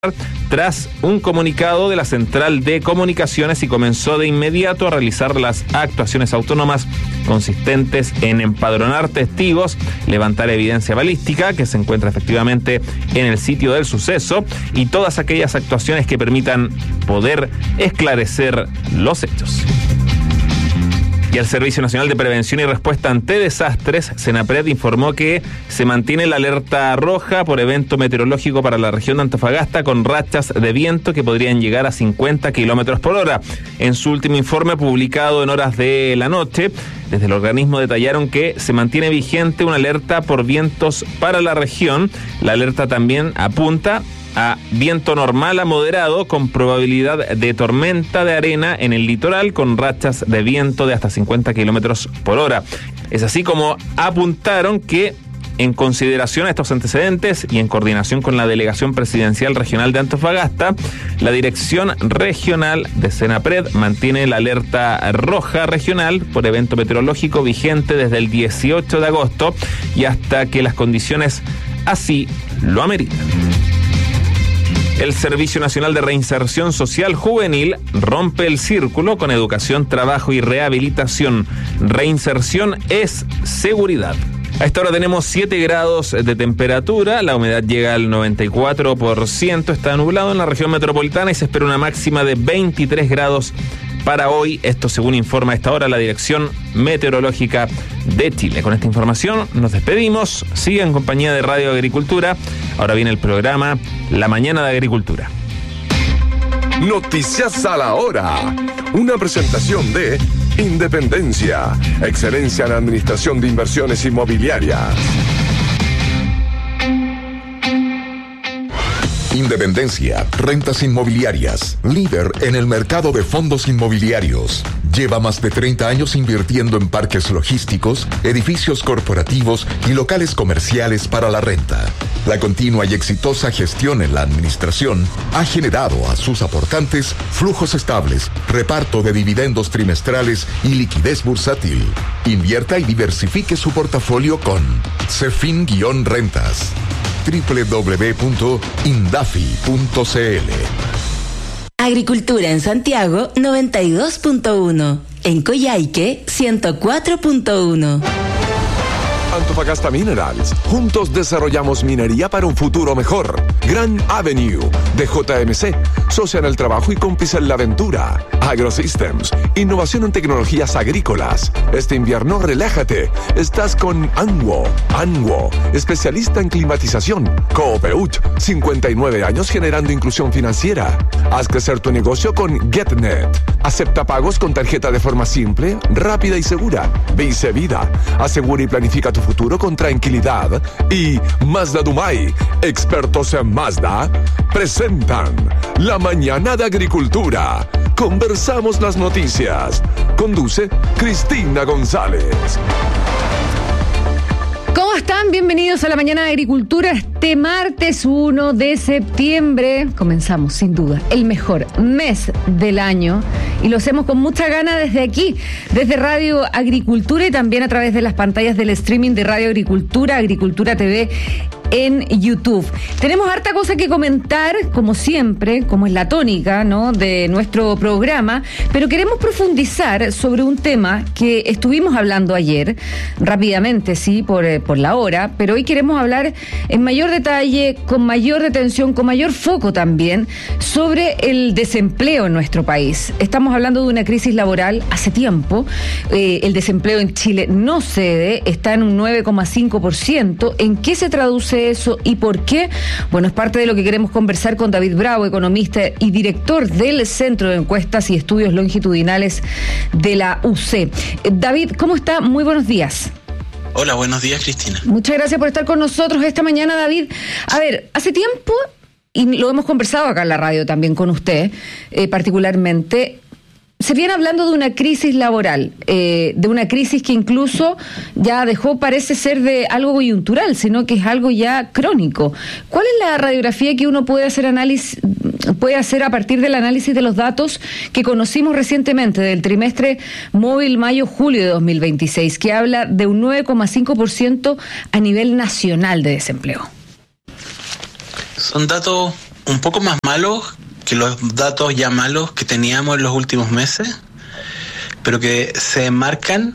tras un comunicado de la Central de Comunicaciones y comenzó de inmediato a realizar las actuaciones autónomas consistentes en empadronar testigos, levantar evidencia balística que se encuentra efectivamente en el sitio del suceso y todas aquellas actuaciones que permitan poder esclarecer los hechos. Y el Servicio Nacional de Prevención y Respuesta ante Desastres, Senapred, informó que se mantiene la alerta roja por evento meteorológico para la región de Antofagasta con rachas de viento que podrían llegar a 50 kilómetros por hora. En su último informe publicado en horas de la noche, desde el organismo detallaron que se mantiene vigente una alerta por vientos para la región. La alerta también apunta a viento normal a moderado con probabilidad de tormenta de arena en el litoral con rachas de viento de hasta 50 kilómetros por hora. Es así como apuntaron que en consideración a estos antecedentes y en coordinación con la Delegación Presidencial Regional de Antofagasta, la Dirección Regional de Senapred mantiene la alerta roja regional por evento meteorológico vigente desde el 18 de agosto y hasta que las condiciones así lo ameriten. El Servicio Nacional de Reinserción Social Juvenil rompe el círculo con educación, trabajo y rehabilitación. Reinserción es seguridad. A esta hora tenemos 7 grados de temperatura, la humedad llega al 94%, está nublado en la región metropolitana y se espera una máxima de 23 grados para hoy. Esto según informa a esta hora la Dirección Meteorológica de Chile. Con esta información nos despedimos. Sigue en compañía de Radio Agricultura. Ahora viene el programa La Mañana de Agricultura. Noticias a la hora. Una presentación de Independencia, excelencia en administración de inversiones inmobiliarias. Independencia, rentas inmobiliarias, líder en el mercado de fondos inmobiliarios. Lleva más de 30 años invirtiendo en parques logísticos, edificios corporativos y locales comerciales para la renta. La continua y exitosa gestión en la administración ha generado a sus aportantes flujos estables, reparto de dividendos trimestrales y liquidez bursátil. Invierta y diversifique su portafolio con Cefin-Rentas. www.indafi.cl. Agricultura en Santiago 92.1, en Coyhaique 104.1. Antofagasta Minerals. Juntos desarrollamos minería para un futuro mejor. Grand Avenue de JMC. Socia en el trabajo y cómplice en la aventura. AgroSystems. Innovación en tecnologías agrícolas. Este invierno relájate. Estás con Anwo. Especialista en climatización. Cooperuch. 59 años generando inclusión financiera. Haz crecer tu negocio con GetNet. Acepta pagos con tarjeta de forma simple, rápida y segura. Vice Vida. Asegura y planifica tu futuro con tranquilidad. Y Mazda Dumay, expertos en Mazda, presentan La Mañana de Agricultura. Conversamos las noticias. Conduce Cristina González. ¿Cómo están? Bienvenidos a La Mañana de Agricultura. Este martes 1 de septiembre comenzamos, sin duda, el mejor mes del año y lo hacemos con mucha gana desde aquí, desde Radio Agricultura y también a través de las pantallas del streaming de Radio Agricultura, Agricultura TV en YouTube. Tenemos harta cosa que comentar, como siempre, como es la tónica, ¿no?, de nuestro programa, pero queremos profundizar sobre un tema que estuvimos hablando ayer, rápidamente, sí, por la hora, pero hoy queremos hablar en mayor detalle, con mayor detención, con mayor foco también, sobre el desempleo en nuestro país. Estamos hablando de una crisis laboral hace tiempo, el desempleo en Chile no cede, está en un 9,5%. ¿En qué se traduce eso y por qué? Bueno, es parte de lo que queremos conversar con David Bravo, economista y director del Centro de Encuestas y Estudios Longitudinales de la UC. David, ¿cómo está? Muy buenos días. Hola, buenos días, Cristina. Muchas gracias por estar con nosotros esta mañana, David. A ver, hace tiempo, y lo hemos conversado acá en la radio también con usted, particularmente, se viene hablando de una crisis laboral, de una crisis que incluso ya parece ser de algo coyuntural, sino que es algo ya crónico. ¿Cuál es la radiografía que uno puede hacer a partir del análisis de los datos que conocimos recientemente del trimestre móvil mayo-julio de 2026, que habla de un 9,5% a nivel nacional de desempleo? Son datos un poco más malos que los datos ya malos que teníamos en los últimos meses, pero que se enmarcan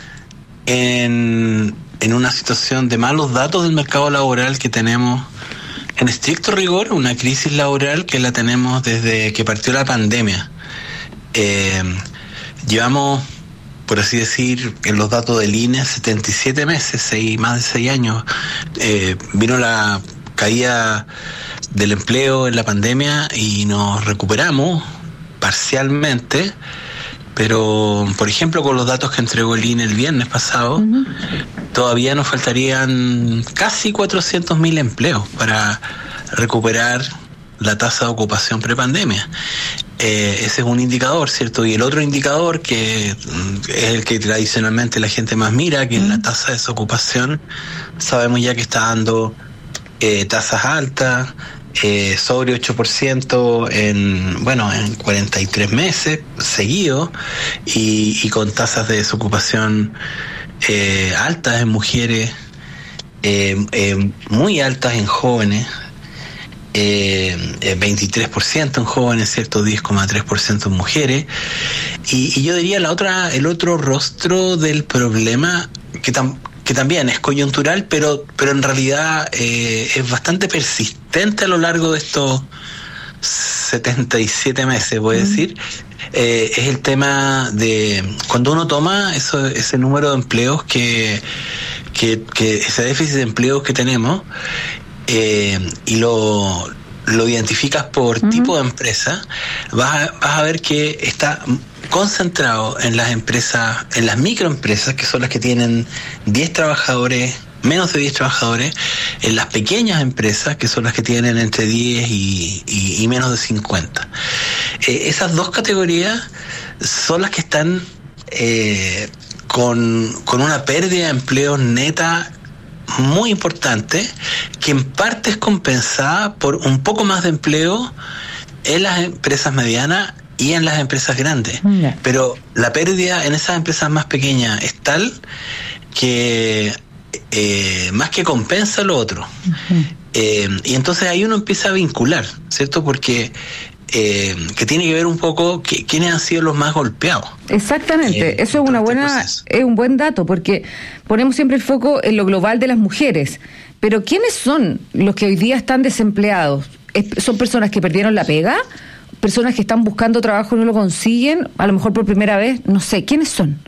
en una situación de malos datos del mercado laboral que tenemos en estricto rigor, una crisis laboral que la tenemos desde que partió la pandemia. Llevamos, por así decir, en los datos del INE, 77 meses, más de 6 años. Vino la caída del empleo en la pandemia y nos recuperamos parcialmente, pero, por ejemplo, con los datos que entregó el INE el viernes pasado, todavía nos faltarían casi 400.000 empleos para recuperar la tasa de ocupación prepandemia. Ese es un indicador, ¿cierto? Y el otro indicador, que es el que tradicionalmente la gente más mira, que es la tasa de desocupación, sabemos ya que está dando tasas altas, sobre 8% en 43 meses seguidos, y con tasas de desocupación altas en mujeres, muy altas en jóvenes, 23% en jóvenes, ¿cierto? 10,3% en mujeres. Y yo diría el otro rostro del problema, que también es coyuntural, pero en realidad es bastante persistente a lo largo de estos 77 meses, voy a decir, es el tema de cuando uno toma ese número de empleos que ese déficit de empleos que tenemos, y lo identificas por tipo de empresa, vas a ver que está concentrado en las empresas, en las microempresas, que son las que tienen 10 trabajadores, menos de 10 trabajadores, en las pequeñas empresas, que son las que tienen entre 10 y menos de 50. Esas dos categorías son las que están con una pérdida de empleos neta muy importante, que en parte es compensada por un poco más de empleo en las empresas medianas y en las empresas grandes. Pero la pérdida en esas empresas más pequeñas es tal que más que compensa lo otro. Y entonces ahí uno empieza a vincular, ¿cierto? Porque que tiene que ver un poco quiénes han sido los más golpeados. Exactamente, eso es un buen dato, porque ponemos siempre el foco en lo global de las mujeres, pero ¿quiénes son los que hoy día están desempleados? ¿Son personas que perdieron la pega? ¿Personas que están buscando trabajo y no lo consiguen? A lo mejor por primera vez, no sé, ¿quiénes son?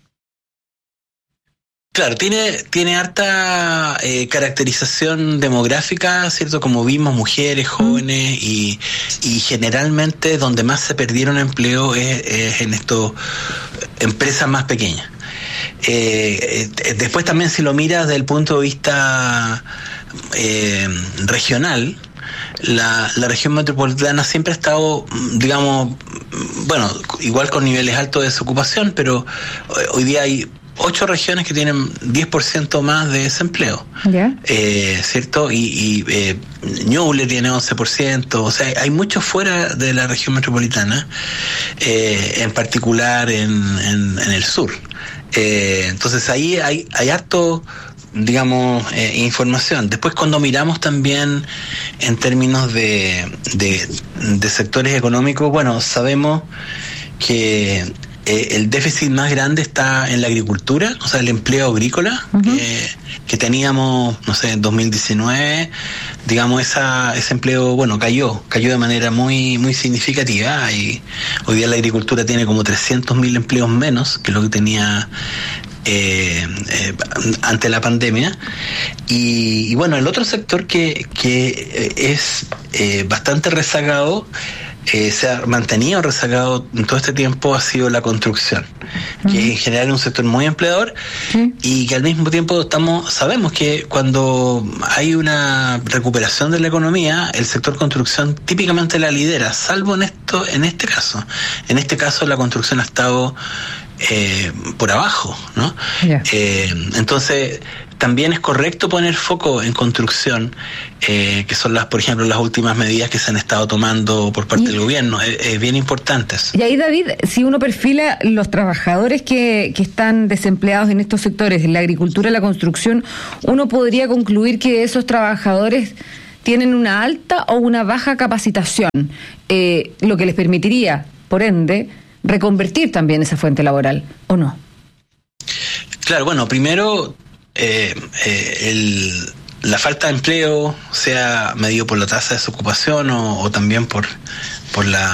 Claro, tiene harta caracterización demográfica, ¿cierto? Como vimos, mujeres, jóvenes, y generalmente donde más se perdieron empleo es en estas empresas más pequeñas. Después también, si lo miras desde el punto de vista regional, la región metropolitana siempre ha estado, digamos, igual con niveles altos de desocupación, pero hoy día hay 8 regiones que tienen 10% más de desempleo, ¿cierto? Y Ñuble tiene 11%, o sea, hay mucho fuera de la región metropolitana, en particular en el sur. Entonces ahí hay harto, digamos, información. Después, cuando miramos también en términos de sectores económicos, sabemos que el déficit más grande está en la agricultura, o sea, el empleo agrícola, que teníamos, no sé, en 2019, digamos, ese empleo, cayó de manera muy, muy significativa, y hoy día la agricultura tiene como 300.000 empleos menos que lo que tenía ante la pandemia. Y el otro sector que es bastante rezagado, se ha mantenido rezagado en todo este tiempo, ha sido la construcción, que en general es un sector muy empleador, y que al mismo tiempo sabemos que cuando hay una recuperación de la economía, el sector construcción típicamente la lidera, salvo en este caso. En este caso la construcción ha estado por abajo, ¿no? Entonces también es correcto poner foco en construcción, que son por ejemplo, las últimas medidas que se han estado tomando por parte del gobierno, bien importantes. Y ahí, David, si uno perfila los trabajadores que están desempleados en estos sectores, en la agricultura y la construcción, uno podría concluir que esos trabajadores tienen una alta o una baja capacitación, lo que les permitiría, por ende, reconvertir también esa fuente laboral, ¿o no? Claro, bueno, primero la falta de empleo, sea medido por la tasa de desocupación o también por la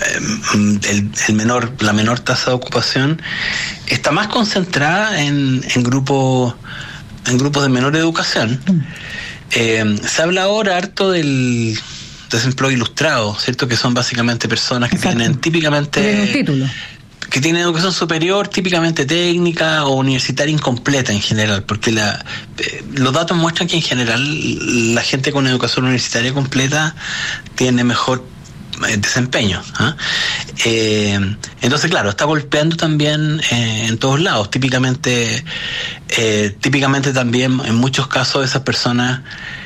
menor tasa de ocupación, está más concentrada en grupos de menor educación. Se habla ahora harto del desempleo ilustrado, ¿cierto? Que son básicamente personas que tienen típicamente un título, que tienen educación superior, típicamente técnica o universitaria incompleta en general, porque los datos muestran que en general la gente con educación universitaria completa tiene mejor desempeño. Entonces, claro, está golpeando también en todos lados. Típicamente también en muchos casos esas personas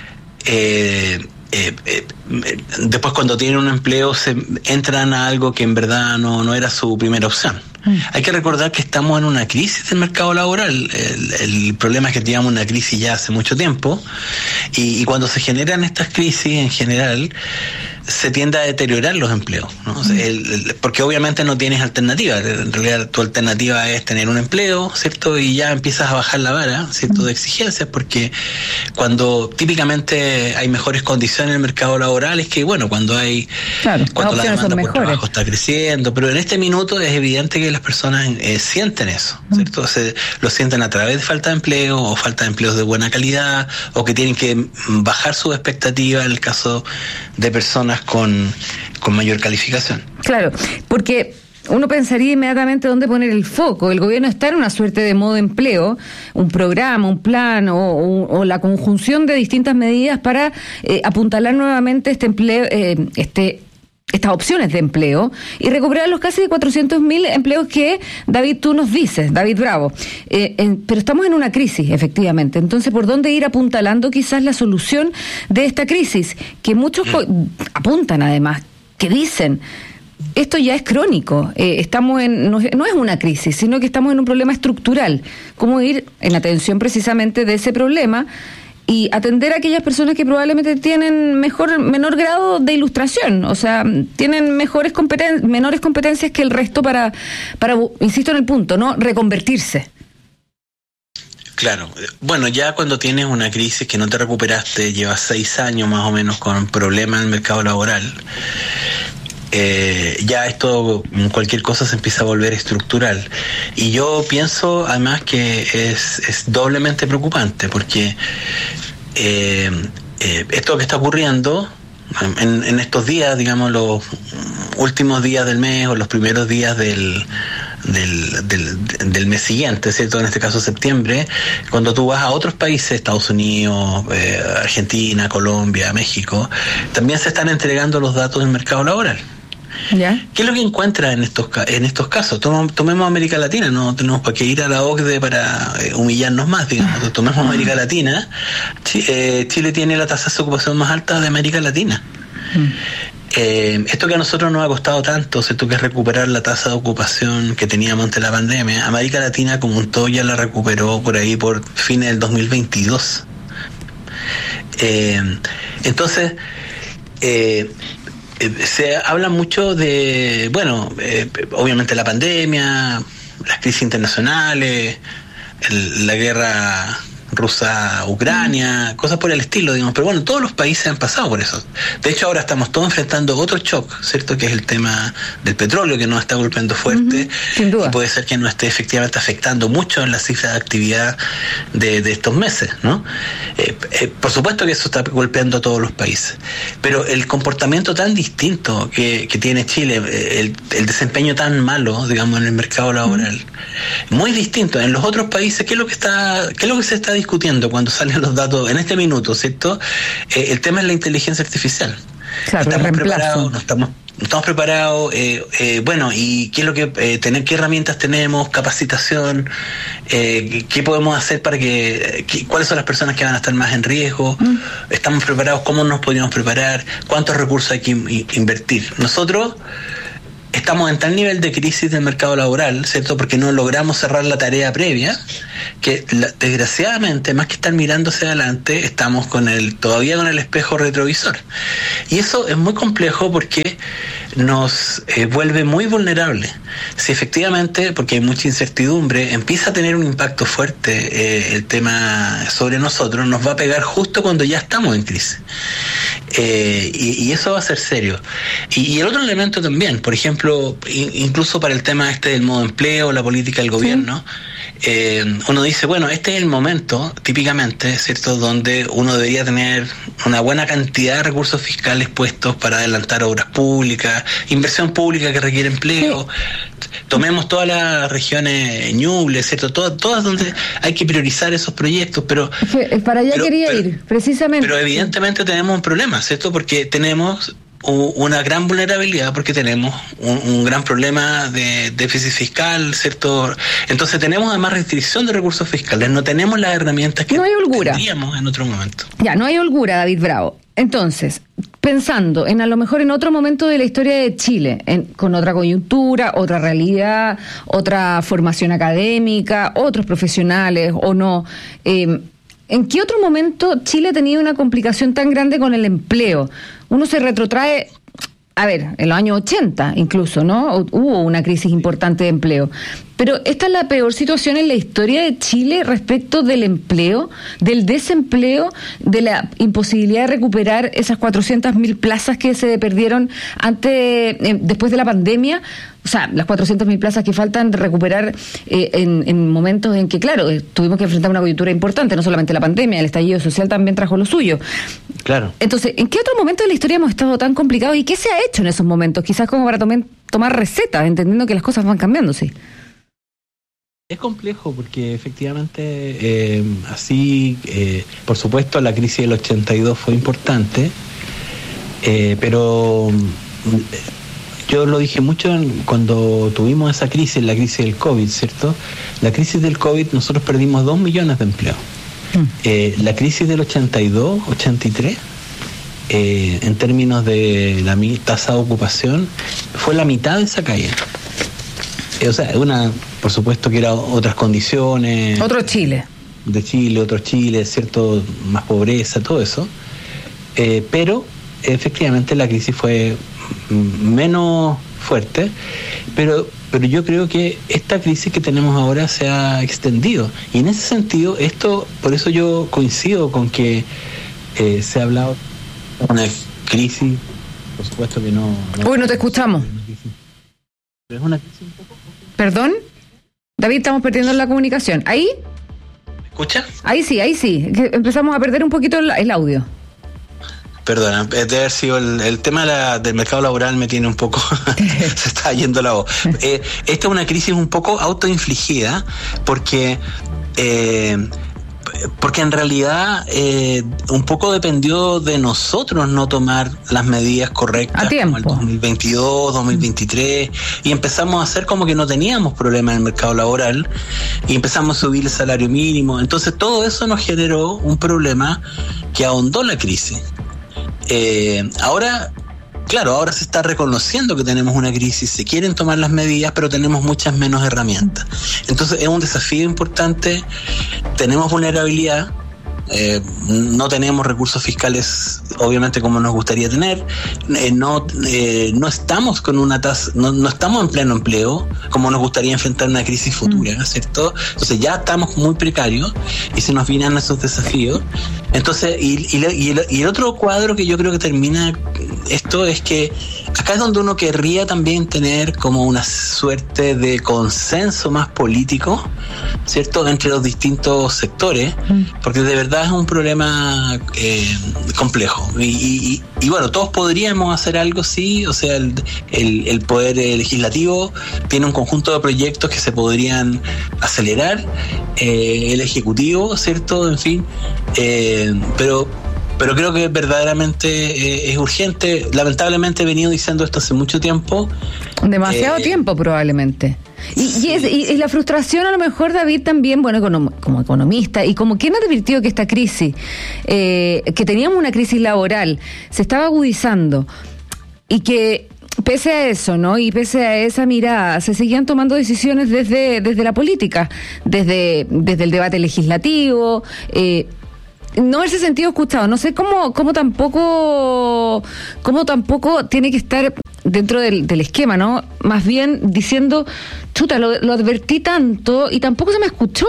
después, cuando tienen un empleo, se entran a algo que en verdad no era su primera opción. Hay que recordar que estamos en una crisis del mercado laboral. El problema es que teníamos una crisis ya hace mucho tiempo, y cuando se generan estas crisis en general se tiende a deteriorar los empleos, ¿no? Porque obviamente no tienes alternativa. En realidad tu alternativa es tener un empleo, ¿cierto? Y ya empiezas a bajar la vara, ¿cierto?, de exigencias, porque cuando típicamente hay mejores condiciones en el mercado laboral es que, bueno, cuando la demanda por trabajo está creciendo, pero en este minuto es evidente que las personas sienten eso, ¿cierto? Lo sienten a través de falta de empleo o falta de empleos de buena calidad, o que tienen que bajar sus expectativas en el caso de personas con mayor calificación. Claro, porque uno pensaría inmediatamente dónde poner el foco. El gobierno está en una suerte de modo empleo, un programa, un plan o la conjunción de distintas medidas para apuntalar nuevamente este empleo, estas opciones de empleo y recuperar los casi 400.000 empleos que, David, tú nos dices, David Bravo. Pero estamos en una crisis, efectivamente. Entonces, ¿por dónde ir apuntalando quizás la solución de esta crisis? Que muchos apuntan, además, que dicen, esto ya es crónico. No es una crisis, sino que estamos en un problema estructural. ¿Cómo ir en atención precisamente de ese problema y atender a aquellas personas que probablemente tienen menor grado de ilustración, o sea, tienen menores competencias que el resto para, insisto en el punto, ¿no?, reconvertirse? Claro, bueno, ya cuando tienes una crisis que no te recuperaste, llevas 6 años más o menos con problemas en el mercado laboral, ya esto, cualquier cosa se empieza a volver estructural. Y yo pienso además que es doblemente preocupante, porque esto que está ocurriendo en estos días, digamos, los últimos días del mes o los primeros días del mes siguiente, ¿cierto? En este caso septiembre, cuando tú vas a otros países, Estados Unidos, Argentina, Colombia, México, también se están entregando los datos del mercado laboral. ¿Ya? ¿Qué es lo que encuentra en estos casos? Tomemos América Latina, no tenemos para qué ir a la OCDE para humillarnos más, digamos. Tomemos América Latina. Chile tiene la tasa de ocupación más alta de América Latina. Esto que a nosotros nos ha costado tanto, ¿cierto?, que es recuperar la tasa de ocupación que teníamos ante la pandemia, América Latina como un todo ya la recuperó por ahí por fines del 2022. Entonces, se habla mucho de, obviamente la pandemia, las crisis internacionales, la guerra Rusia-Ucrania, cosas por el estilo, digamos. Pero bueno, todos los países han pasado por eso. De hecho, ahora estamos todos enfrentando otro shock, ¿cierto?, que es el tema del petróleo, que nos está golpeando fuerte. Sin duda. Y puede ser que nos esté efectivamente afectando mucho en la cifra de actividad de estos meses, ¿no? Por supuesto que eso está golpeando a todos los países. Pero el comportamiento tan distinto que tiene Chile, el desempeño tan malo, digamos, en el mercado laboral, muy distinto. En los otros países, ¿qué es lo que se está discutiendo cuando salen los datos en este minuto, ¿cierto? El tema es la inteligencia artificial. Claro, ¿Estamos preparados? ¿No estamos preparados? ¿Y qué es lo que qué herramientas tenemos? Capacitación, ¿qué podemos hacer para cuáles son las personas que van a estar más en riesgo? ¿Estamos preparados? ¿Cómo nos podríamos preparar? ¿Cuántos recursos hay que invertir? Nosotros estamos en tal nivel de crisis del mercado laboral, ¿cierto? Porque no logramos cerrar la tarea previa, que desgraciadamente, más que estar mirando hacia adelante, estamos todavía con el espejo retrovisor. Y eso es muy complejo porque nos vuelve muy vulnerables. Si efectivamente, porque hay mucha incertidumbre, empieza a tener un impacto fuerte el tema sobre nosotros, nos va a pegar justo cuando ya estamos en crisis. Y eso va a ser serio. Y el otro elemento también, por ejemplo, incluso para el tema del modo empleo, la política del gobierno, uno dice, bueno, este es el momento, típicamente, ¿cierto?, donde uno debería tener una buena cantidad de recursos fiscales puestos para adelantar obras públicas, inversión pública que requiere empleo. Tomemos todas las regiones Ñuble, ¿cierto? Todas donde hay que priorizar esos proyectos, pero... Para allá quería ir, precisamente. Pero evidentemente tenemos un problema, ¿cierto? Porque tenemos una gran vulnerabilidad, porque tenemos un gran problema de déficit fiscal, ¿cierto? Entonces tenemos además restricción de recursos fiscales, no tenemos las herramientas que tendríamos en otro momento. Ya, no hay holgura, David Bravo. Entonces, pensando en a lo mejor en otro momento de la historia de Chile, con otra coyuntura, otra realidad, otra formación académica, otros profesionales o no, ¿en qué otro momento Chile ha tenido una complicación tan grande con el empleo? Uno se retrotrae, a ver, en los años 80 incluso, ¿no? Hubo una crisis importante de empleo. Pero esta es la peor situación en la historia de Chile respecto del empleo, del desempleo, de la imposibilidad de recuperar esas 400.000 plazas que se perdieron después de la pandemia. O sea, las 400.000 plazas que faltan recuperar en momentos en que, claro, tuvimos que enfrentar una coyuntura importante, no solamente la pandemia, el estallido social también trajo lo suyo. Claro. Entonces, ¿en qué otro momento de la historia hemos estado tan complicados y qué se ha hecho en esos momentos? Quizás como para tomar recetas, entendiendo que las cosas van cambiando, sí. Es complejo porque efectivamente por supuesto la crisis del 82 fue importante, pero yo lo dije mucho cuando tuvimos esa crisis, la crisis del COVID, ¿cierto? La crisis del COVID nosotros perdimos 2 millones de empleos. La crisis del 82, 83, en términos de la tasa de ocupación, fue la mitad de esa caída. O sea, por supuesto que eran otras condiciones. Otro Chile. Otro Chile, ¿cierto? Más pobreza, todo eso. Pero efectivamente la crisis fue menos fuerte, pero yo creo que esta crisis que tenemos ahora se ha extendido. Y en ese sentido, por eso yo coincido con que se ha hablado de una crisis, por supuesto que no... Uy, no te escuchamos. Es una crisis un poco... ¿Perdón? David, estamos perdiendo la comunicación. ¿Ahí? ¿Me escucha? Ahí sí. Empezamos a perder un poquito el audio. Perdona, debe haber sido el tema del mercado laboral me tiene un poco... se está yendo la voz. Esta es una crisis un poco autoinfligida porque en realidad un poco dependió de nosotros no tomar las medidas correctas como el 2022, 2023 y empezamos a hacer como que no teníamos problema en el mercado laboral y empezamos a subir el salario mínimo. Entonces todo eso nos generó un problema que ahondó la crisis. Ahora se está reconociendo que tenemos una crisis, se quieren tomar las medidas, pero tenemos muchas menos herramientas. Entonces es un desafío importante, tenemos vulnerabilidad, no tenemos recursos fiscales obviamente como nos gustaría tener, no estamos con una tasa, no estamos en pleno empleo como nos gustaría enfrentar una crisis futura, ¿cierto? Entonces ya estamos muy precarios y se nos vienen esos desafíos. Entonces, y el otro cuadro que yo creo que termina esto es que acá es donde uno querría también tener como una suerte de consenso más político, ¿cierto?, entre los distintos sectores, porque de verdad es un problema complejo. Y bueno, todos podríamos hacer algo, sí, o sea, el Poder Legislativo tiene un conjunto de proyectos que se podrían acelerar, el Ejecutivo, ¿cierto?, en fin, pero creo que verdaderamente es urgente. Lamentablemente he venido diciendo esto hace mucho tiempo. Demasiado tiempo probablemente. Y la frustración a lo mejor, David, también, bueno, como economista y como quien advirtió que esta crisis, que teníamos una crisis laboral, se estaba agudizando y que pese a eso, ¿no? Y pese a esa mirada, se seguían tomando decisiones desde la política, desde el debate legislativo, no haberse sentido escuchado. No sé cómo tampoco tiene que estar dentro del esquema, ¿no? Más bien diciendo, chuta, lo advertí tanto y tampoco se me escuchó.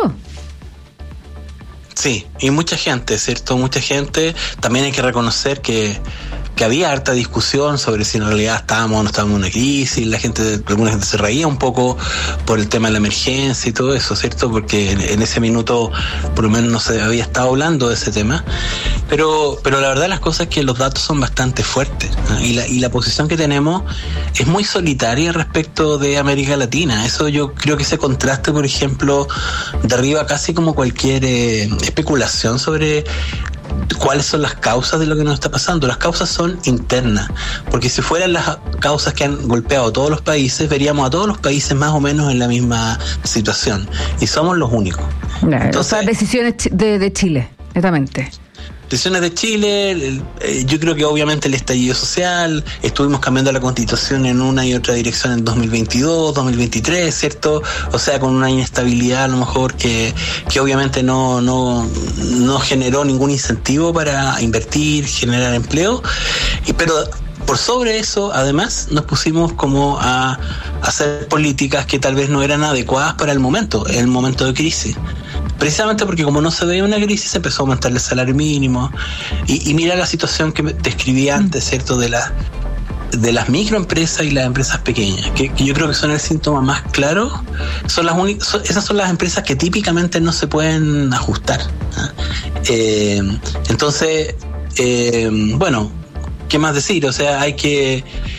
Sí, y mucha gente, ¿cierto? Mucha gente. También hay que reconocer que había harta discusión sobre si en realidad estábamos o no estábamos en una crisis. Alguna gente se reía un poco por el tema de la emergencia y todo eso, ¿cierto? Porque en ese minuto por lo menos no se había estado hablando de ese tema. Pero la verdad las cosas es que los datos son bastante fuertes, ¿no? Y la posición que tenemos es muy solitaria respecto de América Latina. Eso yo creo que ese contraste, por ejemplo, derriba casi como cualquier especulación sobre cuáles son las causas de lo que nos está pasando. Las causas son internas, porque si fueran las causas que han golpeado a todos los países, veríamos a todos los países más o menos en la misma situación, y somos los únicos. Entonces, o sea, decisiones de Chile, netamente. Decisiones de Chile, yo creo que obviamente el estallido social, estuvimos cambiando la Constitución en una y otra dirección en 2022, 2023, ¿cierto? O sea, con una inestabilidad a lo mejor que obviamente no generó ningún incentivo para invertir, generar empleo, pero por sobre eso, además, nos pusimos como a hacer políticas que tal vez no eran adecuadas para el momento de crisis. Precisamente porque como no se veía una crisis, se empezó a aumentar el salario mínimo. Y mira la situación que describí antes, ¿cierto? De las microempresas y las empresas pequeñas, que yo creo que son el síntoma más claro. Esas son las empresas que típicamente no se pueden ajustar, ¿eh? Entonces, bueno, ¿qué más decir? O sea, hay que...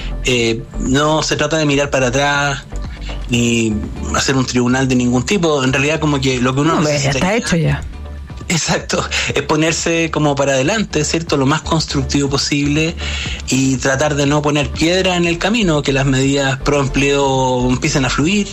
no se trata de mirar para atrás ni hacer un tribunal de ningún tipo. En realidad como que lo que uno necesita... Ya está hecho ya. Exacto, es ponerse como para adelante, ¿cierto? Lo más constructivo posible y tratar de no poner piedra en el camino, que las medidas pro empleo empiecen a fluir.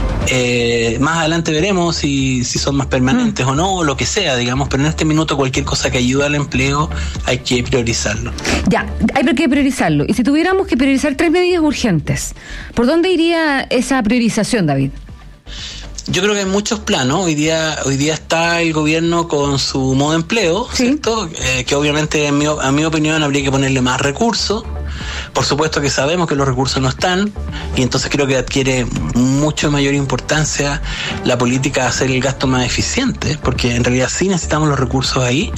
Más adelante veremos si son más permanentes o no, o lo que sea, digamos, pero en este minuto cualquier cosa que ayude al empleo hay que priorizarlo. Ya, hay que priorizarlo. Y si tuviéramos que priorizar 3 medidas urgentes, ¿por dónde iría esa priorización, David? Yo creo que en muchos planos. Hoy día está el gobierno con su modo empleo, ¿cierto? Que obviamente, a mi opinión, habría que ponerle más recursos. Por supuesto que sabemos que los recursos no están, y entonces creo que adquiere mucho mayor importancia la política de hacer el gasto más eficiente, porque en realidad sí necesitamos los recursos ahí.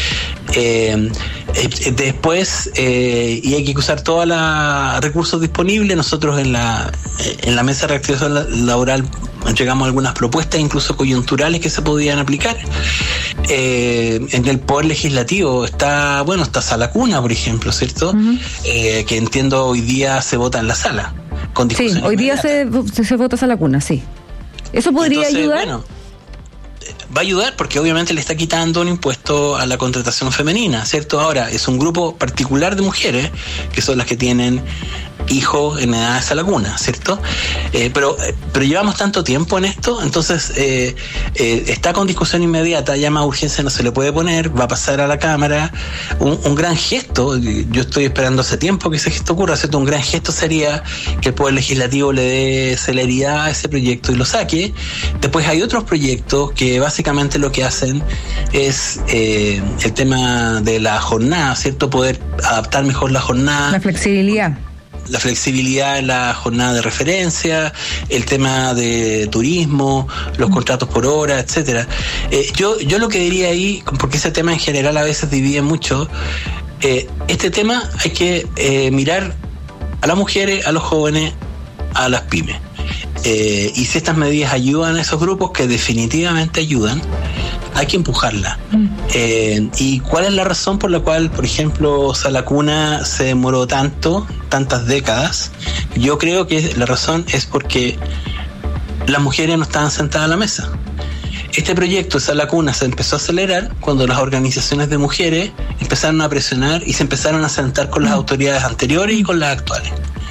Después, y hay que usar todos los recursos disponibles. Nosotros en la mesa de reactivación laboral llegamos a algunas propuestas, incluso coyunturales, que se podían aplicar. En el Poder Legislativo está Sala Cuna, por ejemplo, ¿cierto? Uh-huh. Que entiendo hoy día se vota en la sala. Con sí, hoy día se vota Sala Cuna, sí. ¿Eso podría ayudar? Bueno, va a ayudar porque obviamente le está quitando un impuesto a la contratación femenina, ¿cierto? Ahora, es un grupo particular de mujeres que son las que tienen hijos en edad de Sala Cuna, ¿cierto? Pero llevamos tanto tiempo en esto, entonces está con discusión inmediata, ya más urgencia no se le puede poner, va a pasar a la Cámara. Un gran gesto, yo estoy esperando hace tiempo que ese gesto ocurra, ¿cierto? Un gran gesto sería que el Poder Legislativo le dé celeridad a ese proyecto y lo saque. Después hay otros proyectos que básicamente lo que hacen es el tema de la jornada, ¿cierto? Poder adaptar mejor la jornada. La flexibilidad en la jornada de referencia, el tema de turismo, los contratos por hora, etcétera. Yo lo que diría ahí, porque ese tema en general a veces divide mucho, este tema hay que mirar a las mujeres, a los jóvenes, a las pymes. Y si estas medidas ayudan a esos grupos, que definitivamente ayudan, hay que empujarla. ¿Y cuál es la razón por la cual, por ejemplo, Sala Cuna se demoró tantas décadas? Yo creo que la razón es porque las mujeres no estaban sentadas a la mesa. Este proyecto de Sala Cuna se empezó a acelerar cuando las organizaciones de mujeres empezaron a presionar y se empezaron a sentar con las autoridades anteriores y con las actuales.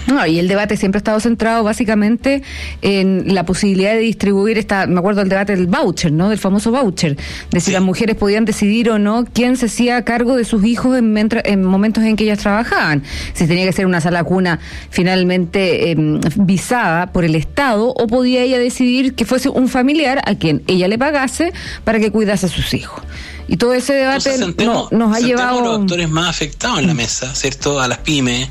No, y el debate siempre ha estado centrado básicamente en la posibilidad de distribuir me acuerdo del debate del voucher, ¿no? Del famoso voucher, de si las mujeres podían decidir o no quién se hacía cargo de sus hijos en momentos en que ellas trabajaban. Si tenía que ser una sala cuna finalmente visada por el Estado, o podía ella decidir que fuese un familiar a quien ella le pagase para que cuidase a sus hijos. Y todo ese debate nos ha llevado... a los actores más afectados en la mesa, ¿cierto? A las pymes,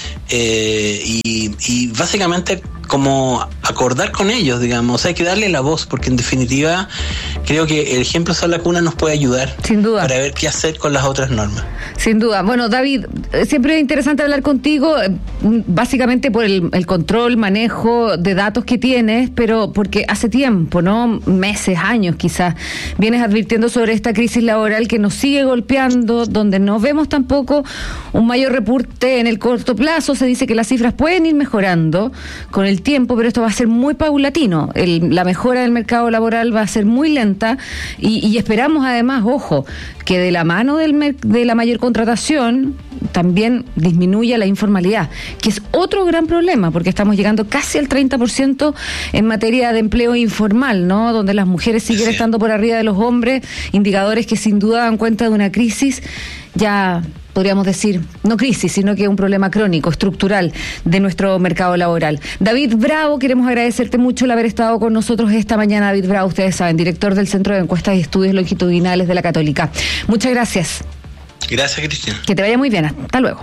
y básicamente como acordar con ellos, digamos. O sea, hay que darle la voz, porque en definitiva creo que el ejemplo Sala Cuna nos puede ayudar, sin duda, para ver qué hacer con las otras normas. Sin duda. Bueno, David, siempre es interesante hablar contigo, básicamente por el control, manejo de datos que tienes, pero porque hace tiempo, ¿no? Meses, años quizás, vienes advirtiendo sobre esta crisis laboral que nos sigue golpeando, donde no vemos tampoco un mayor repunte en el corto plazo. Se dice que las cifras pueden ir mejorando con el tiempo, pero esto va a ser muy paulatino. La mejora del mercado laboral va a ser muy lenta y esperamos además, ojo, que de la mano de la mayor contratación también disminuya la informalidad, que es otro gran problema, porque estamos llegando casi al 30% en materia de empleo informal, ¿no? Donde las mujeres siguen estando por arriba de los hombres, indicadores que sin duda dan cuenta de una crisis, ya podríamos decir, no crisis, sino que un problema crónico, estructural de nuestro mercado laboral. David Bravo, queremos agradecerte mucho el haber estado con nosotros esta mañana. David Bravo, ustedes saben, director del Centro de Encuestas y Estudios Longitudinales de la Católica. Muchas gracias. Gracias, Cristina. Que te vaya muy bien. Hasta luego.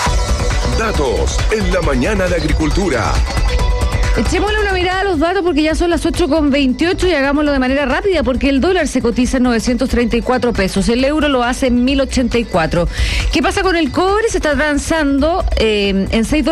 Datos en la mañana de Agricultura. Echémosle una mirada a los datos porque ya son las 8:28 y hagámoslo de manera rápida porque el dólar se cotiza en 934 pesos, el euro lo hace en 1084. ¿Qué pasa con el cobre? Se está transando en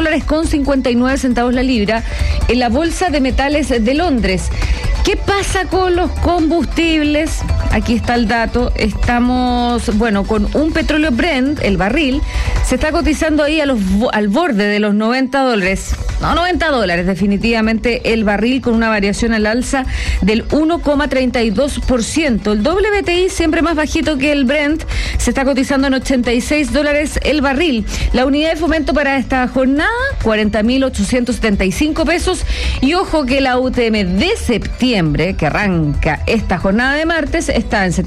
$6.59 la libra en la Bolsa de Metales de Londres. ¿Qué pasa con los combustibles? Aquí está el dato. Estamos, con un petróleo Brent, el barril, se está cotizando ahí al borde de los $90. No, $90, definitivamente el barril, con una variación al alza del 1,32%. El WTI, siempre más bajito que el Brent, se está cotizando en $86 el barril. La unidad de fomento para esta jornada, 40.875 pesos. Y ojo que la UTM de septiembre, que arranca esta jornada de martes, está en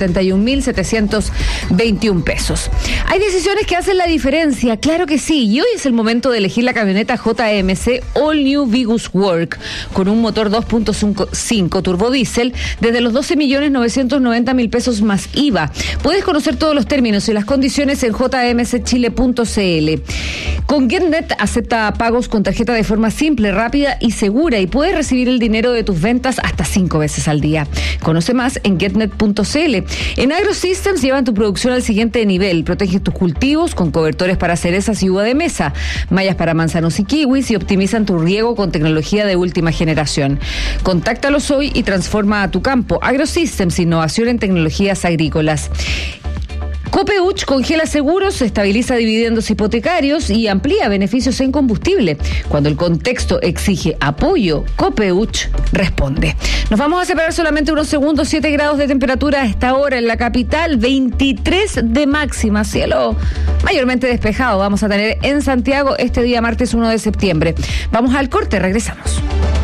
71.721 pesos. Hay decisiones que hacen la diferencia, claro que sí, y hoy es el momento de elegir la camioneta JMC All New Vigus Work con un motor 2.5 turbodiesel desde los 12.990.000 pesos más IVA. Puedes conocer todos los términos y las condiciones en jmschile.cl. Con GetNet acepta pagos con tarjeta de forma simple, rápida y segura, y puedes recibir el dinero de tus ventas hasta 5 veces al día. Conoce más en getnet.cl. En AgroSystems llevan tu producción al siguiente nivel. Protege tus cultivos con cobertores para cerezas y uva de mesa, mallas para manzanos y kiwis, y optimizan tu riego con tecnología de última generación. Contáctalos hoy y transforma a tu campo. AgroSystems, innovación en tecnologías agrícolas. Copeuch congela seguros, estabiliza dividendos hipotecarios y amplía beneficios en combustible. Cuando el contexto exige apoyo, Copeuch responde. Nos vamos a separar solamente unos segundos. 7 grados de temperatura a esta hora en la capital, 23 de máxima, cielo mayormente despejado vamos a tener en Santiago este día martes 1 de septiembre. Vamos al corte, regresamos.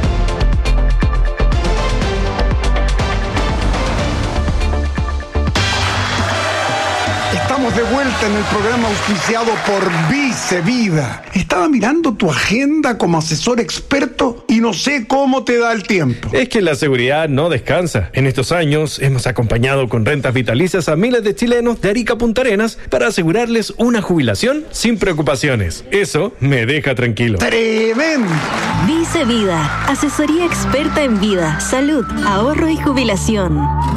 Estamos de vuelta en el programa auspiciado por Vice Vida. Estaba mirando tu agenda como asesor experto y no sé cómo te da el tiempo. Es que la seguridad no descansa. En estos años hemos acompañado con rentas vitalicias a miles de chilenos de Arica a Punta Arenas para asegurarles una jubilación sin preocupaciones. Eso me deja tranquilo. ¡Tremendo! Vice Vida, asesoría experta en vida, salud, ahorro y jubilación.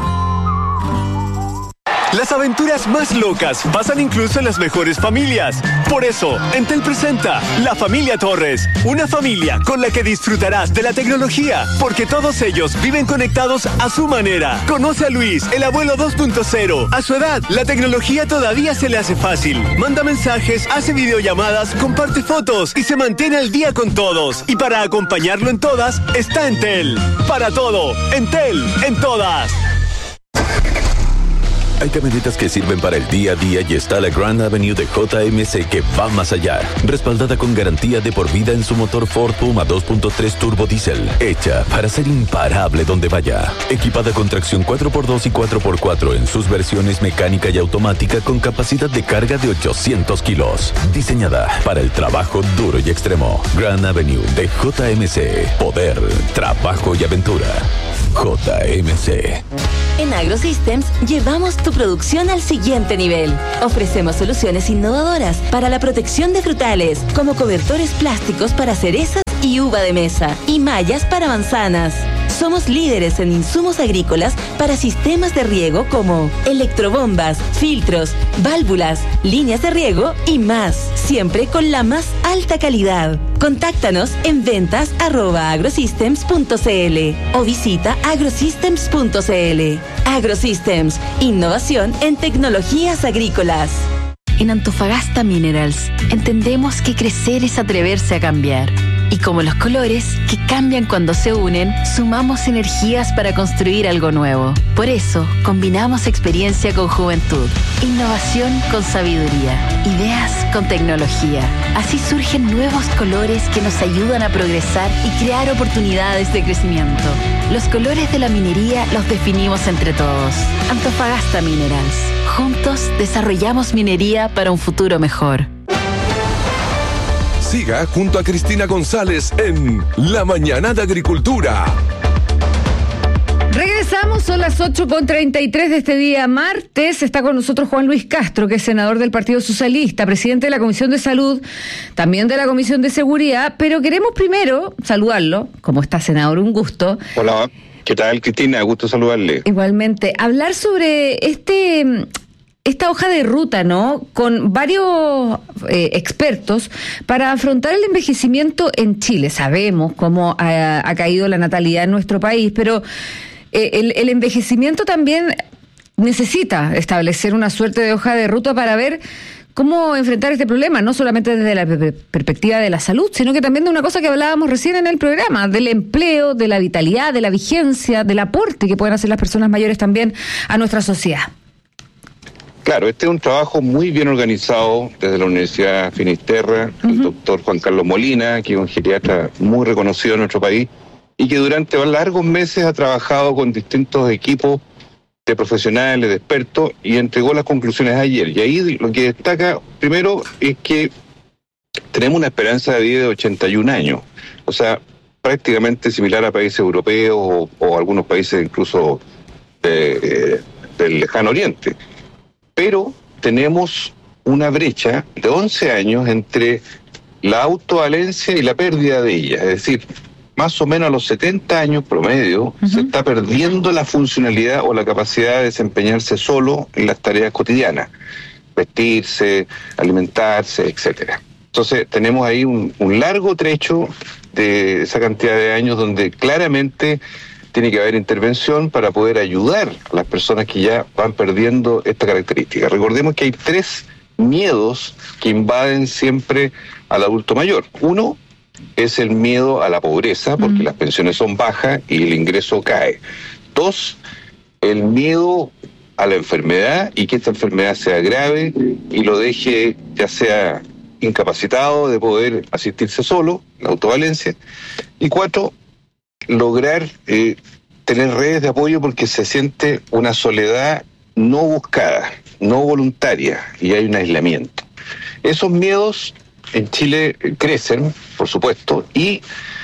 Las aventuras más locas pasan incluso en las mejores familias. Por eso, Entel presenta La Familia Torres, una familia con la que disfrutarás de la tecnología, porque todos ellos viven conectados a su manera. Conoce a Luis, el abuelo 2.0. A su edad, la tecnología todavía se le hace fácil. Manda mensajes, hace videollamadas, comparte fotos y se mantiene al día con todos. Y para acompañarlo en todas, está Entel. Para todo, Entel, en todas. Hay camionetas que sirven para el día a día y está la Grand Avenue de JMC que va más allá. Respaldada con garantía de por vida en su motor Ford Puma 2.3 Turbo Diesel. Hecha para ser imparable donde vaya. Equipada con tracción 4x2 y 4x4 en sus versiones mecánica y automática con capacidad de carga de 800 kilos. Diseñada para el trabajo duro y extremo. Grand Avenue de JMC. Poder, trabajo y aventura. JMC. En AgroSystems llevamos tu producción al siguiente nivel. Ofrecemos soluciones innovadoras para la protección de frutales, como cobertores plásticos para cerezas y uva de mesa, y mallas para manzanas. Somos líderes en insumos agrícolas para sistemas de riego como electrobombas, filtros, válvulas, líneas de riego y más, siempre con la más alta calidad. Contáctanos en ventas@agrosystems.cl o visita agrosystems.cl. AgroSystems, innovación en tecnologías agrícolas. En Antofagasta Minerals entendemos que crecer es atreverse a cambiar. Y como los colores, que cambian cuando se unen, sumamos energías para construir algo nuevo. Por eso, combinamos experiencia con juventud, innovación con sabiduría, ideas con tecnología. Así surgen nuevos colores que nos ayudan a progresar y crear oportunidades de crecimiento. Los colores de la minería los definimos entre todos. Antofagasta Minerals. Juntos desarrollamos minería para un futuro mejor. Siga junto a Cristina González en La Mañana de Agricultura. Regresamos, son las 8:33 de este día martes. Está con nosotros Juan Luis Castro, que es senador del Partido Socialista, presidente de la Comisión de Salud, también de la Comisión de Seguridad, pero queremos primero saludarlo. ¿Cómo está, senador? Un gusto. Hola, ¿qué tal, Cristina? Gusto saludarle. Igualmente. Hablar sobre esta hoja de ruta, ¿no? Con varios expertos para afrontar el envejecimiento en Chile. Sabemos cómo ha caído la natalidad en nuestro país, pero el envejecimiento también necesita establecer una suerte de hoja de ruta para ver cómo enfrentar este problema, no solamente desde la perspectiva de la salud, sino que también de una cosa que hablábamos recién en el programa, del empleo, de la vitalidad, de la vigencia, del aporte que pueden hacer las personas mayores también a nuestra sociedad. Claro, este es un trabajo muy bien organizado desde la Universidad Finisterra, el doctor Juan Carlos Molina, que es un geriatra muy reconocido en nuestro país, y que durante largos meses ha trabajado con distintos equipos de profesionales, de expertos, y entregó las conclusiones ayer. Y ahí lo que destaca primero es que tenemos una esperanza de vida de 81 años, o sea, prácticamente similar a países europeos o algunos países incluso del lejano oriente. Pero tenemos una brecha de 11 años entre la autovalencia y la pérdida de ella. Es decir, más o menos a los 70 años promedio se está perdiendo la funcionalidad o la capacidad de desempeñarse solo en las tareas cotidianas. Vestirse, alimentarse, etcétera. Entonces tenemos ahí un largo trecho de esa cantidad de años donde claramente tiene que haber intervención para poder ayudar a las personas que ya van perdiendo esta característica. Recordemos que hay 3 miedos que invaden siempre al adulto mayor. Uno es el miedo a la pobreza, porque las pensiones son bajas y el ingreso cae. 2, el miedo a la enfermedad y que esta enfermedad sea grave y lo deje ya sea incapacitado de poder asistirse solo, la autovalencia. Y 4, lograr tener redes de apoyo porque se siente una soledad no buscada, no voluntaria, y hay un aislamiento. Esos miedos en Chile crecen, por supuesto, y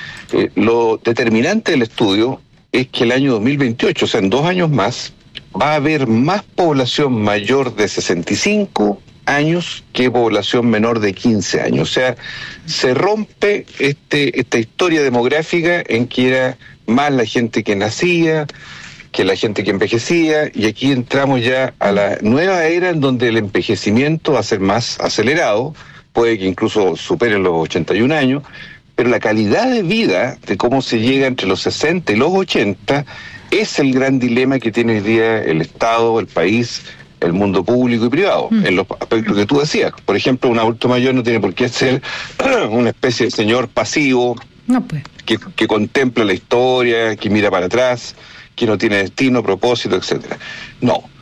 lo determinante del estudio es que el año 2028, o sea, en 2 años más, va a haber más población mayor de 65 años que población menor de 15 años. O sea, se rompe esta historia demográfica en que era más la gente que nacía que la gente que envejecía, y aquí entramos ya a la nueva era en donde el envejecimiento va a ser más acelerado, puede que incluso supere los 81 años, pero la calidad de vida de cómo se llega entre los 60 y los 80 es el gran dilema que tiene hoy día el Estado, el país, el mundo público y privado, en los aspectos que tú decías. Por ejemplo, un adulto mayor no tiene por qué ser una especie de señor pasivo, no, pues, que contempla la historia, que mira para atrás, que no tiene destino, propósito, etcétera. No,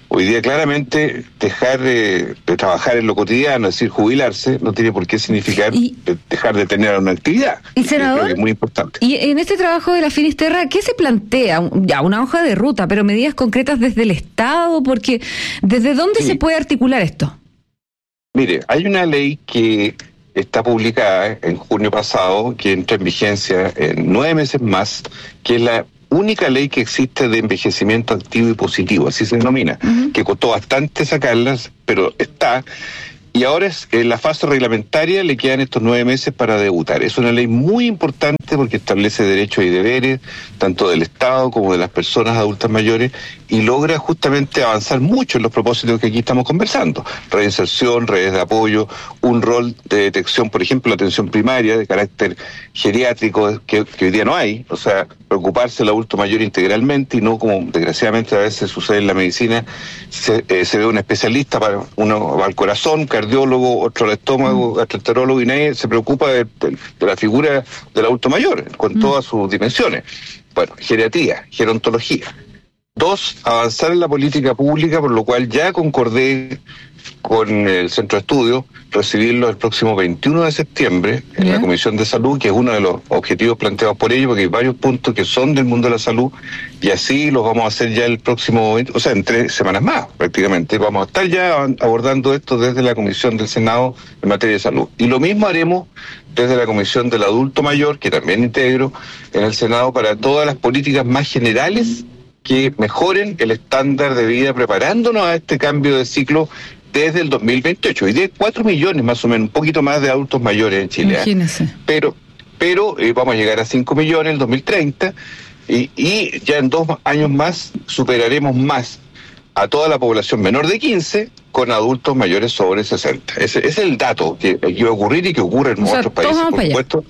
Hoy día claramente dejar de trabajar en lo cotidiano, es decir, jubilarse, no tiene por qué significar dejar de tener una actividad. ¿Y senador? Creo que es muy importante. Y en este trabajo de la Finisterra, ¿qué se plantea? Ya, una hoja de ruta, pero medidas concretas desde el Estado, porque ¿desde dónde se puede articular esto? Mire, hay una ley que está publicada en junio pasado, que entra en vigencia en 9 meses más, que es la única ley que existe de envejecimiento activo y positivo, así se denomina, que costó bastante sacarlas, pero está, y ahora es en la fase reglamentaria le quedan estos 9 meses para debutar. Es una ley muy importante porque establece derechos y deberes, tanto del Estado como de las personas adultas mayores, y logra justamente avanzar mucho en los propósitos que aquí estamos conversando. Reinserción, redes de apoyo, un rol de detección, por ejemplo, la atención primaria de carácter geriátrico que hoy día no hay, o sea, preocuparse del adulto mayor integralmente y no como desgraciadamente a veces sucede en la medicina, se ve un especialista, para uno va al corazón, cardiólogo, otro al estómago, gastroenterólogo, y nadie se preocupa de la figura del adulto mayor con todas sus dimensiones. Bueno, geriatría, gerontología. 2, avanzar en la política pública, por lo cual ya concordé con el Centro de Estudios recibirlo el próximo 21 de septiembre en la Comisión de Salud, que es uno de los objetivos planteados por ellos, porque hay varios puntos que son del mundo de la salud, y así los vamos a hacer ya el próximo, o sea, en 3 semanas más prácticamente. Vamos a estar ya abordando esto desde la Comisión del Senado en materia de salud. Y lo mismo haremos desde la Comisión del Adulto Mayor, que también integro en el Senado, para todas las políticas más generales que mejoren el estándar de vida, preparándonos a este cambio de ciclo desde el 2028. Hoy día hay 4 millones más o menos, un poquito más de adultos mayores en Chile. Imagínese. Pero vamos a llegar a 5 millones en el 2030 y ya en 2 años más superaremos más a toda la población menor de 15 con adultos mayores sobre 60. Ese es el dato que iba a ocurrir y que ocurre en otros países, por supuesto.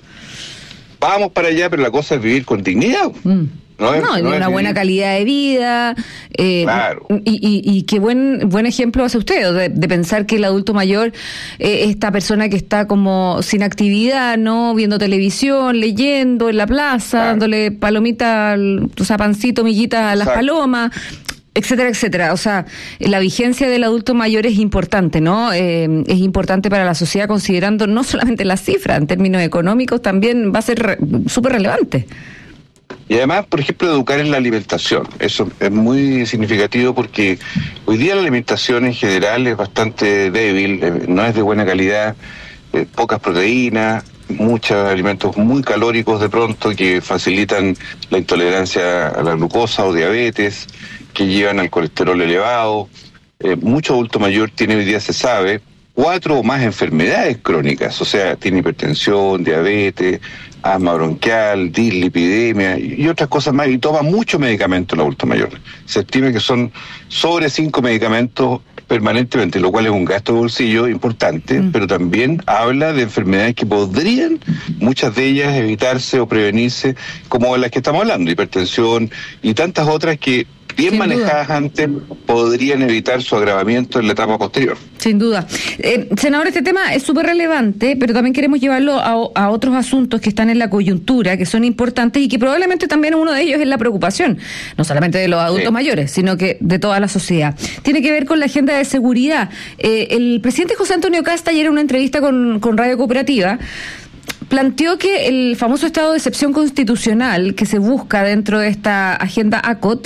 Vamos para allá, pero la cosa es vivir con dignidad. No, una buena calidad de vida. Claro. Y qué buen ejemplo hace usted, de pensar que el adulto mayor, esta persona que está como sin actividad, ¿no? Viendo televisión, leyendo en la plaza, dándole palomita, o sea, pancito, millita a las palomas, etcétera, etcétera. O sea, la vigencia del adulto mayor es importante, ¿no? Es importante para la sociedad, considerando no solamente las cifras, en términos económicos también va a ser súper relevante. Y además, por ejemplo, educar en la alimentación. Eso es muy significativo porque hoy día la alimentación en general es bastante débil, no es de buena calidad, pocas proteínas, muchos alimentos muy calóricos de pronto que facilitan la intolerancia a la glucosa o diabetes, que llevan al colesterol elevado. Mucho adulto mayor tiene, hoy día se sabe, 4 o más enfermedades crónicas, o sea, tiene hipertensión, diabetes, asma bronquial, dislipidemia y otras cosas más, y toma mucho medicamento el adulto mayor. Se estima que son sobre 5 medicamentos permanentemente, lo cual es un gasto de bolsillo importante, pero también habla de enfermedades que podrían, muchas de ellas, evitarse o prevenirse, como las que estamos hablando, hipertensión y tantas otras que, bien manejadas antes, podrían evitar su agravamiento en la etapa posterior. Sin duda. Senador, este tema es súper relevante, pero también queremos llevarlo a otros asuntos que están en la coyuntura, que son importantes y que probablemente también uno de ellos es la preocupación, no solamente de los adultos mayores, sino que de toda la sociedad. Tiene que ver con la agenda de seguridad. El presidente José Antonio Kast, ayer en una entrevista con Radio Cooperativa, planteó que el famoso estado de excepción constitucional que se busca dentro de esta agenda ACOT,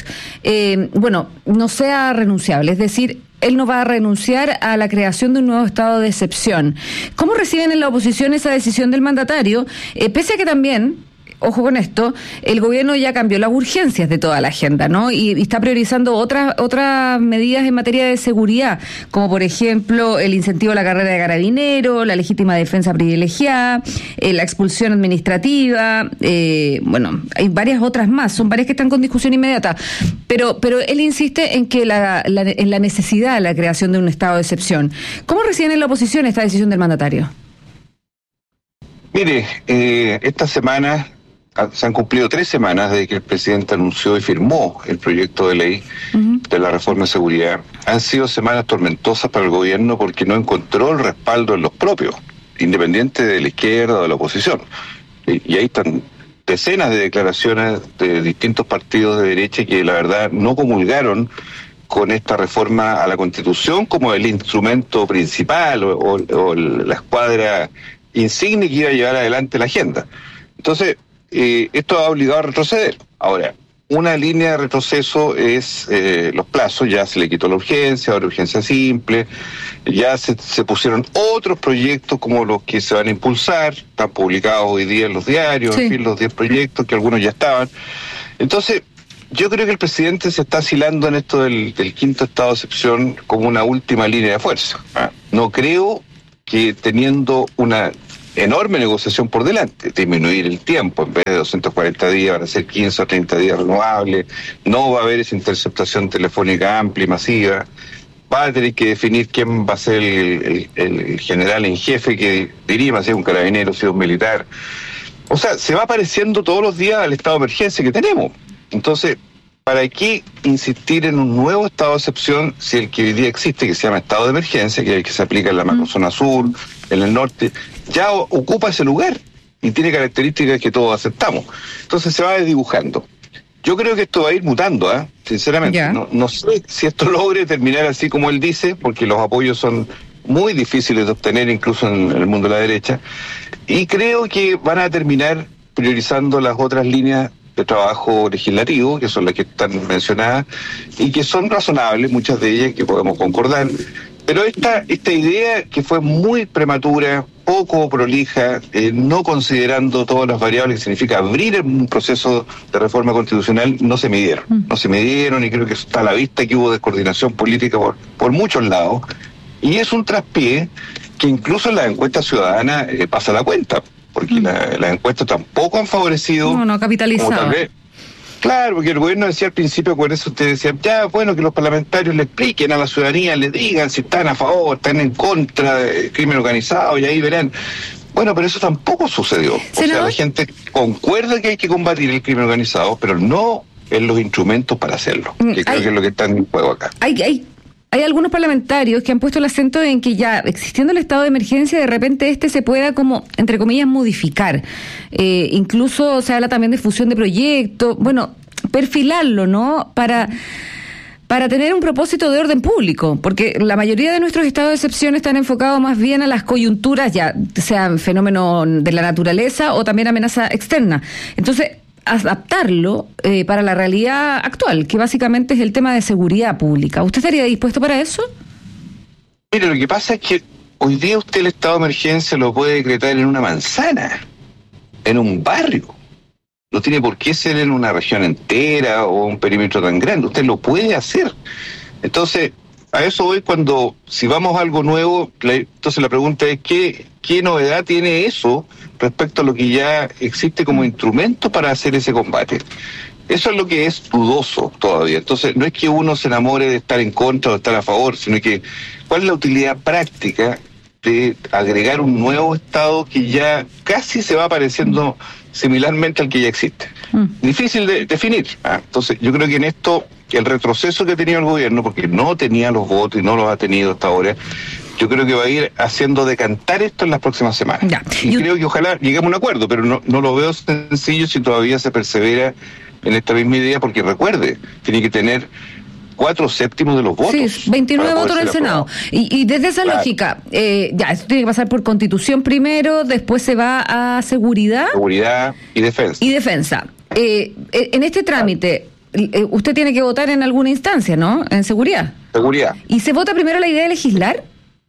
no sea renunciable. Es decir, él no va a renunciar a la creación de un nuevo estado de excepción. ¿Cómo reciben en la oposición esa decisión del mandatario? Pese a que también, ojo con esto, el gobierno ya cambió las urgencias de toda la agenda, ¿no? Y está priorizando otras medidas en materia de seguridad, como por ejemplo el incentivo a la carrera de carabinero, la legítima defensa privilegiada, la expulsión administrativa, hay varias otras más, son varias que están con discusión inmediata, pero él insiste en que en la necesidad de la creación de un estado de excepción. ¿Cómo reciben en la oposición esta decisión del mandatario? Mire, esta semana se han cumplido 3 semanas desde que el presidente anunció y firmó el proyecto de ley de la reforma de seguridad. Han sido semanas tormentosas para el gobierno porque no encontró el respaldo en los propios, independiente de la izquierda o de la oposición. Y ahí están decenas de declaraciones de distintos partidos de derecha que la verdad no comulgaron con esta reforma a la Constitución como el instrumento principal o la escuadra insigne que iba a llevar adelante la agenda. Entonces, esto ha obligado a retroceder. Ahora, una línea de retroceso es los plazos, ya se le quitó la urgencia, ahora urgencia simple, ya se pusieron otros proyectos como los que se van a impulsar, están publicados hoy día en los diarios, en fin, los 10 proyectos que algunos ya estaban. Entonces, yo creo que el presidente se está asilando en esto del quinto estado de excepción como una última línea de fuerza. No creo que teniendo una enorme negociación por delante, disminuir el tiempo, en vez de 240 días van a ser 15 o 30 días renovables, no va a haber esa interceptación telefónica amplia y masiva, va a tener que definir quién va a ser el general en jefe que dirima, si es un carabinero, si es un militar. O sea, se va apareciendo todos los días al estado de emergencia que tenemos. Entonces, ¿para qué insistir en un nuevo estado de excepción si el que hoy día existe, que se llama estado de emergencia, que es el que se aplica en la macrozona sur, en el norte, ya ocupa ese lugar y tiene características que todos aceptamos? Entonces se va desdibujando. Yo creo que esto va a ir mutando, sinceramente. No sé si esto logre terminar así como él dice, porque los apoyos son muy difíciles de obtener, incluso en el mundo de la derecha, y creo que van a terminar priorizando las otras líneas de trabajo legislativo, que son las que están mencionadas, y que son razonables, muchas de ellas que podemos concordar, pero esta idea que fue muy prematura, poco prolija, no considerando todas las variables que significa abrir un proceso de reforma constitucional, no se midieron, y creo que está a la vista que hubo descoordinación política por muchos lados, y es un traspié que incluso en las encuestas ciudadanas pasa la cuenta, porque las encuestas tampoco han favorecido. No capitalizado. Tal vez. Claro, porque el gobierno decía al principio, por eso ustedes decían, ya, bueno, que los parlamentarios le expliquen a la ciudadanía, le digan si están a favor, están en contra del crimen organizado, y ahí verán. Bueno, pero eso tampoco sucedió. ¿Senador? O sea, la gente concuerda que hay que combatir el crimen organizado, pero no en los instrumentos para hacerlo, que creo que es lo que está en juego acá. Hay algunos parlamentarios que han puesto el acento en que ya existiendo el estado de emergencia, de repente se pueda como, entre comillas, modificar. Incluso se habla también de fusión de proyectos, bueno, perfilarlo, ¿no? Para tener un propósito de orden público, porque la mayoría de nuestros estados de excepción están enfocados más bien a las coyunturas, ya sean fenómenos de la naturaleza o también amenaza externa. Entonces, adaptarlo para la realidad actual, que básicamente es el tema de seguridad pública. ¿Usted estaría dispuesto para eso? Mire, lo que pasa es que hoy día usted el estado de emergencia lo puede decretar en una manzana, en un barrio. No tiene por qué ser en una región entera o un perímetro tan grande. Usted lo puede hacer. Entonces, a eso voy si vamos a algo nuevo, entonces la pregunta es ¿qué novedad tiene eso respecto a lo que ya existe como instrumento para hacer ese combate? Eso es lo que es dudoso todavía. Entonces, no es que uno se enamore de estar en contra o de estar a favor, sino que ¿cuál es la utilidad práctica de agregar un nuevo estado que ya casi se va pareciendo similarmente al que ya existe? Difícil de definir. Entonces, yo creo que en esto, el retroceso que ha tenido el gobierno, porque no tenía los votos y no los ha tenido hasta ahora, yo creo que va a ir haciendo decantar esto en las próximas semanas. Y creo que ojalá lleguemos a un acuerdo, pero no lo veo sencillo si todavía se persevera en esta misma idea, porque recuerde, tiene que tener 4/7 de los votos. Sí, 29 votos en el Senado. Y desde esa lógica, esto tiene que pasar por Constitución primero, después se va a Seguridad. Seguridad y Defensa. Y Defensa. En este trámite, usted tiene que votar en alguna instancia, ¿no? En Seguridad. Seguridad. ¿Y se vota primero la idea de legislar?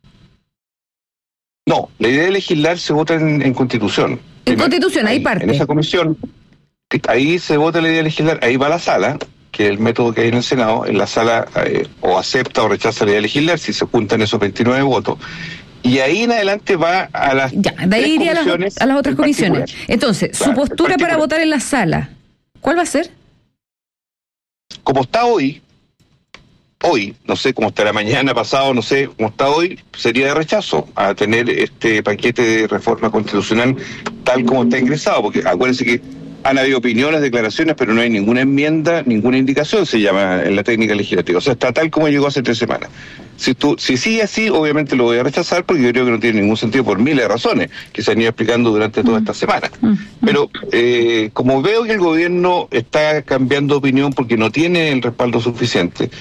No, la idea de legislar se vota en Constitución. En Constitución, ahí parte. En esa comisión, ahí se vota la idea de legislar, ahí va la sala, que es el método que hay en el Senado. En la sala o acepta o rechaza la idea de legislar si se juntan esos 29 votos. Y ahí en adelante va a las de ahí iría a las otras comisiones. Entonces, su postura para votar en la sala, ¿cuál va a ser? Como está hoy, no sé cómo estará mañana, pasado, no sé cómo está hoy, sería de rechazo a tener este paquete de reforma constitucional tal como está ingresado, porque acuérdense que han habido opiniones, declaraciones, pero no hay ninguna enmienda, ninguna indicación, se llama en la técnica legislativa. O sea, está tal como llegó hace 3 semanas. Si sigue así, obviamente lo voy a rechazar, porque yo creo que no tiene ningún sentido por miles de razones que se han ido explicando durante toda esta semana. Pero como veo que el gobierno está cambiando de opinión porque no tiene el respaldo suficiente,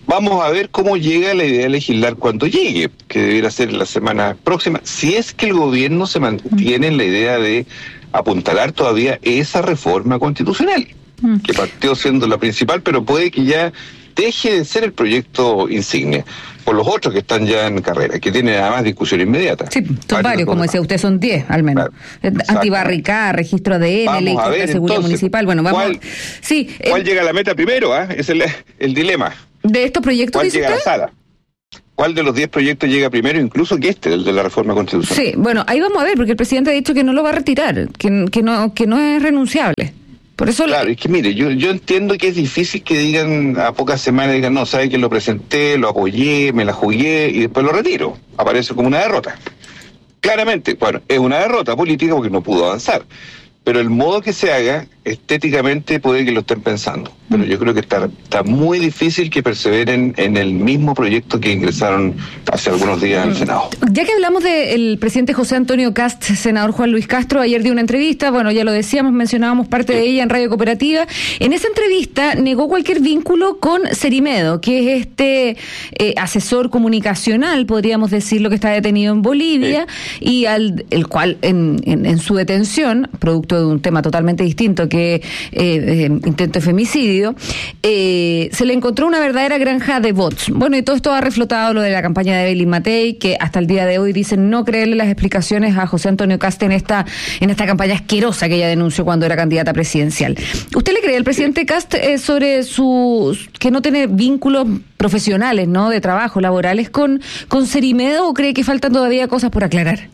Vamos a ver cómo llega la idea de legislar cuando llegue, que debiera ser la semana próxima, si es que el gobierno se mantiene en la idea de apuntalar todavía esa reforma constitucional, que partió siendo la principal, pero puede que ya deje de ser el proyecto insignia, por los otros que están ya en carrera, que tienen además discusión inmediata. Sí, son varios, como decía usted, son 10 al menos. Claro. Antibarricada, registro ADN, ley de seguridad municipal. Bueno, vamos. ¿Cuál llega a la meta primero? Es el dilema. ¿De estos proyectos? ¿Cuál llega a la sala? ¿Cuál de los 10 proyectos llega primero, incluso que el de la reforma constitucional? Sí, bueno, ahí vamos a ver, porque el presidente ha dicho que no lo va a retirar, que no es renunciable. Por eso claro, es que mire, yo entiendo que es difícil que digan a pocas semanas, digan, no, sabe que lo presenté, lo apoyé, me la jugué y después lo retiro. Aparece como una derrota. Claramente, bueno, es una derrota política porque no pudo avanzar. Pero el modo que se haga, estéticamente puede que lo estén pensando. Pero yo creo que está muy difícil que perseveren en el mismo proyecto que ingresaron hace algunos días al Senado. Ya que hablamos del presidente José Antonio Kast, senador Juan Luis Castro, ayer dio una entrevista, bueno, ya lo decíamos, mencionábamos parte de ella en Radio Cooperativa. En esa entrevista negó cualquier vínculo con Cerimedo, que es este asesor comunicacional, podríamos decirlo, que está detenido en Bolivia, y el cual en su detención, producto de un tema totalmente distinto que intento de femicidio, se le encontró una verdadera granja de bots. Bueno, y todo esto ha reflotado lo de la campaña de Evelyn Matei, que hasta el día de hoy dicen no creerle las explicaciones a José Antonio Kast en esta campaña asquerosa que ella denunció cuando era candidata presidencial. ¿Usted le cree al presidente Kast sobre que no tiene vínculos profesionales, ¿no?, de trabajo, laborales con Cerimedo, o cree que faltan todavía cosas por aclarar?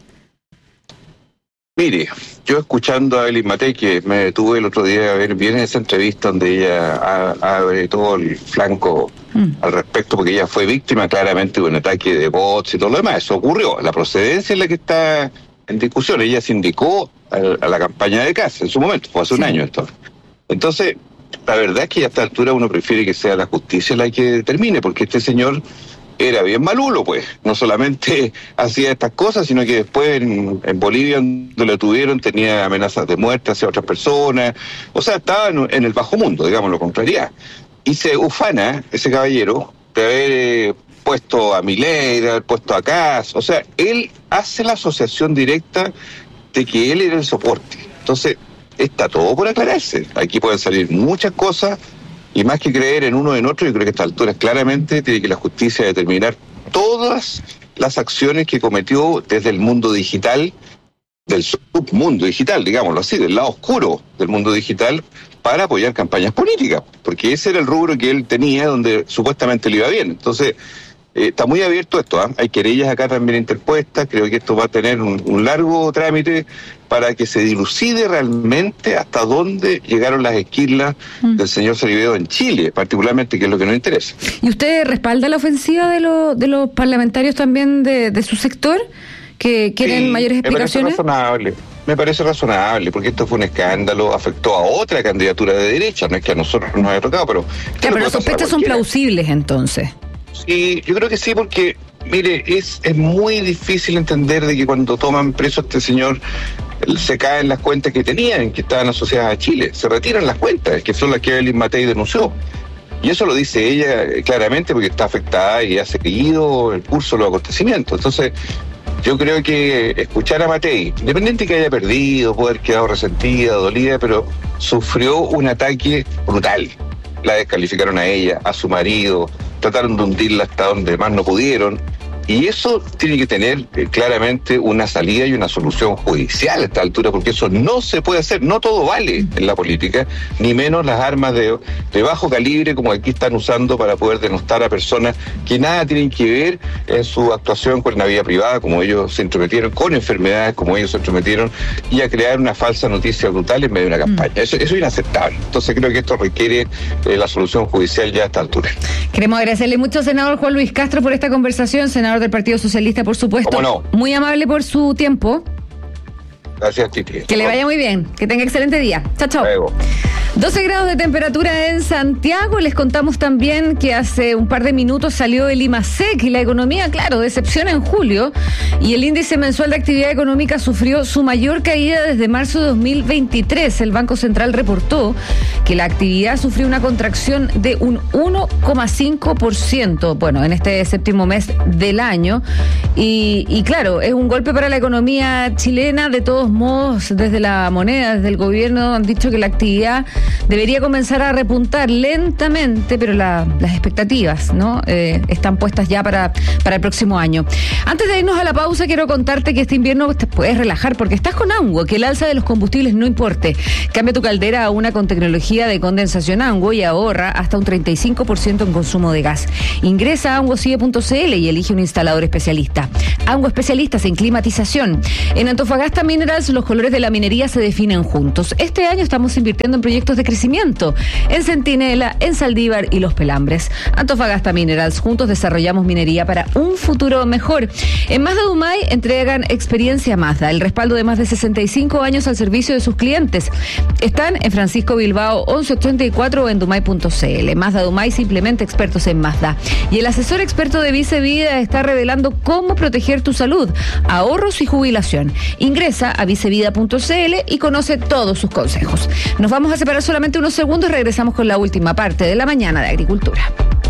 Mire, yo escuchando a Evelyn Matei, que me detuve el otro día a ver bien esa entrevista donde ella abre todo el flanco al respecto, porque ella fue víctima claramente de un ataque de bots y todo lo demás. Eso ocurrió. La procedencia es la que está en discusión. Ella se indicó a la campaña de Kast en su momento, fue hace un año esto. Entonces, la verdad es que a esta altura uno prefiere que sea la justicia la que determine, porque este señor era bien malulo, pues. No solamente hacía estas cosas, sino que después en Bolivia, donde lo tuvieron, tenía amenazas de muerte hacia otras personas. O sea, estaba en el bajo mundo, digámoslo con claridad. Y se ufana, ese caballero, de haber puesto a Milei, de haber puesto a Kast. O sea, él hace la asociación directa de que él era el soporte. Entonces, está todo por aclararse. Aquí pueden salir muchas cosas. Y más que creer en uno o en otro, yo creo que a esta altura claramente tiene que la justicia determinar todas las acciones que cometió desde el mundo digital, del submundo digital, digámoslo así, del lado oscuro del mundo digital, para apoyar campañas políticas, porque ese era el rubro que él tenía donde supuestamente le iba bien. Entonces, está muy abierto esto, ¿eh? Hay querellas acá también interpuestas, creo que esto va a tener un largo trámite para que se dilucide realmente hasta dónde llegaron las esquirlas del señor Cerimedo en Chile, particularmente, que es lo que nos interesa. ¿Y usted respalda la ofensiva de los parlamentarios también de su sector, que quieren mayores explicaciones? Me parece razonable, porque esto fue un escándalo, afectó a otra candidatura de derecha, no es que a nosotros nos haya tocado, pero... Claro, pero las sospechas son plausibles, entonces. Sí, yo creo que sí, porque, mire, es muy difícil entender de que cuando toman preso a este señor se caen las cuentas que tenían, que estaban asociadas a Chile, se retiran las cuentas, que son las que Evelyn Matei denunció. Y eso lo dice ella claramente porque está afectada y ha seguido el curso de los acontecimientos. Entonces, yo creo que escuchar a Matei, independiente que haya perdido, puede haber quedado resentida, dolida, pero sufrió un ataque brutal. La descalificaron a ella, a su marido, trataron de hundirla hasta donde más no pudieron. Y eso tiene que tener claramente una salida y una solución judicial a esta altura, porque eso no se puede hacer, no todo vale en la política, ni menos las armas de bajo calibre como aquí están usando para poder denostar a personas que nada tienen que ver en su actuación con la vida privada, como ellos se entrometieron, con enfermedades como ellos se entrometieron, y a crear una falsa noticia brutal en medio de una campaña. Eso es inaceptable. Entonces creo que esto requiere la solución judicial ya a esta altura. Queremos agradecerle mucho, senador Juan Luis Castro, por esta conversación, senador del Partido Socialista, por supuesto. ¿Cómo no? Muy amable por su tiempo. Gracias, Titi. Que le vaya muy bien, que tenga excelente día. Chao, chao. Luego. 12 grados de temperatura en Santiago. Les contamos también que hace un par de minutos salió el IMASEC y la economía, claro, decepciona en julio. Y el índice mensual de actividad económica sufrió su mayor caída desde marzo de 2023. El Banco Central reportó que la actividad sufrió una contracción de un 1,5%, bueno, en este séptimo mes del año. Y claro, es un golpe para la economía chilena. De todos modos, desde la moneda, desde el gobierno, han dicho que la actividad debería comenzar a repuntar lentamente, pero las expectativas, ¿no? Están puestas ya para el próximo año. Antes de irnos a la pausa, quiero contarte que este invierno te puedes relajar porque estás con Anguo, que el alza de los combustibles no importe. Cambia tu caldera a una con tecnología de condensación Anguo y ahorra hasta un 35% en consumo de gas. Ingresa a anguocie.cl y elige un instalador especialista. Anguo, especialistas en climatización. En Antofagasta Minerals, los colores de la minería se definen juntos. Este año estamos invirtiendo en proyectos de crecimiento, en Centinela, en Saldívar y Los Pelambres. Antofagasta Minerals, juntos desarrollamos minería para un futuro mejor. En Mazda Dumay entregan experiencia Mazda, el respaldo de más de 65 años al servicio de sus clientes. Están en Francisco Bilbao 1184 o en dumay.cl. Mazda Dumay, simplemente expertos en Mazda. Y el asesor experto de Vice Vida está revelando cómo proteger tu salud, ahorros y jubilación. Ingresa a vicevida.cl y conoce todos sus consejos. Nos vamos a separar solamente unos segundos y regresamos con la última parte de la mañana de Agricultura.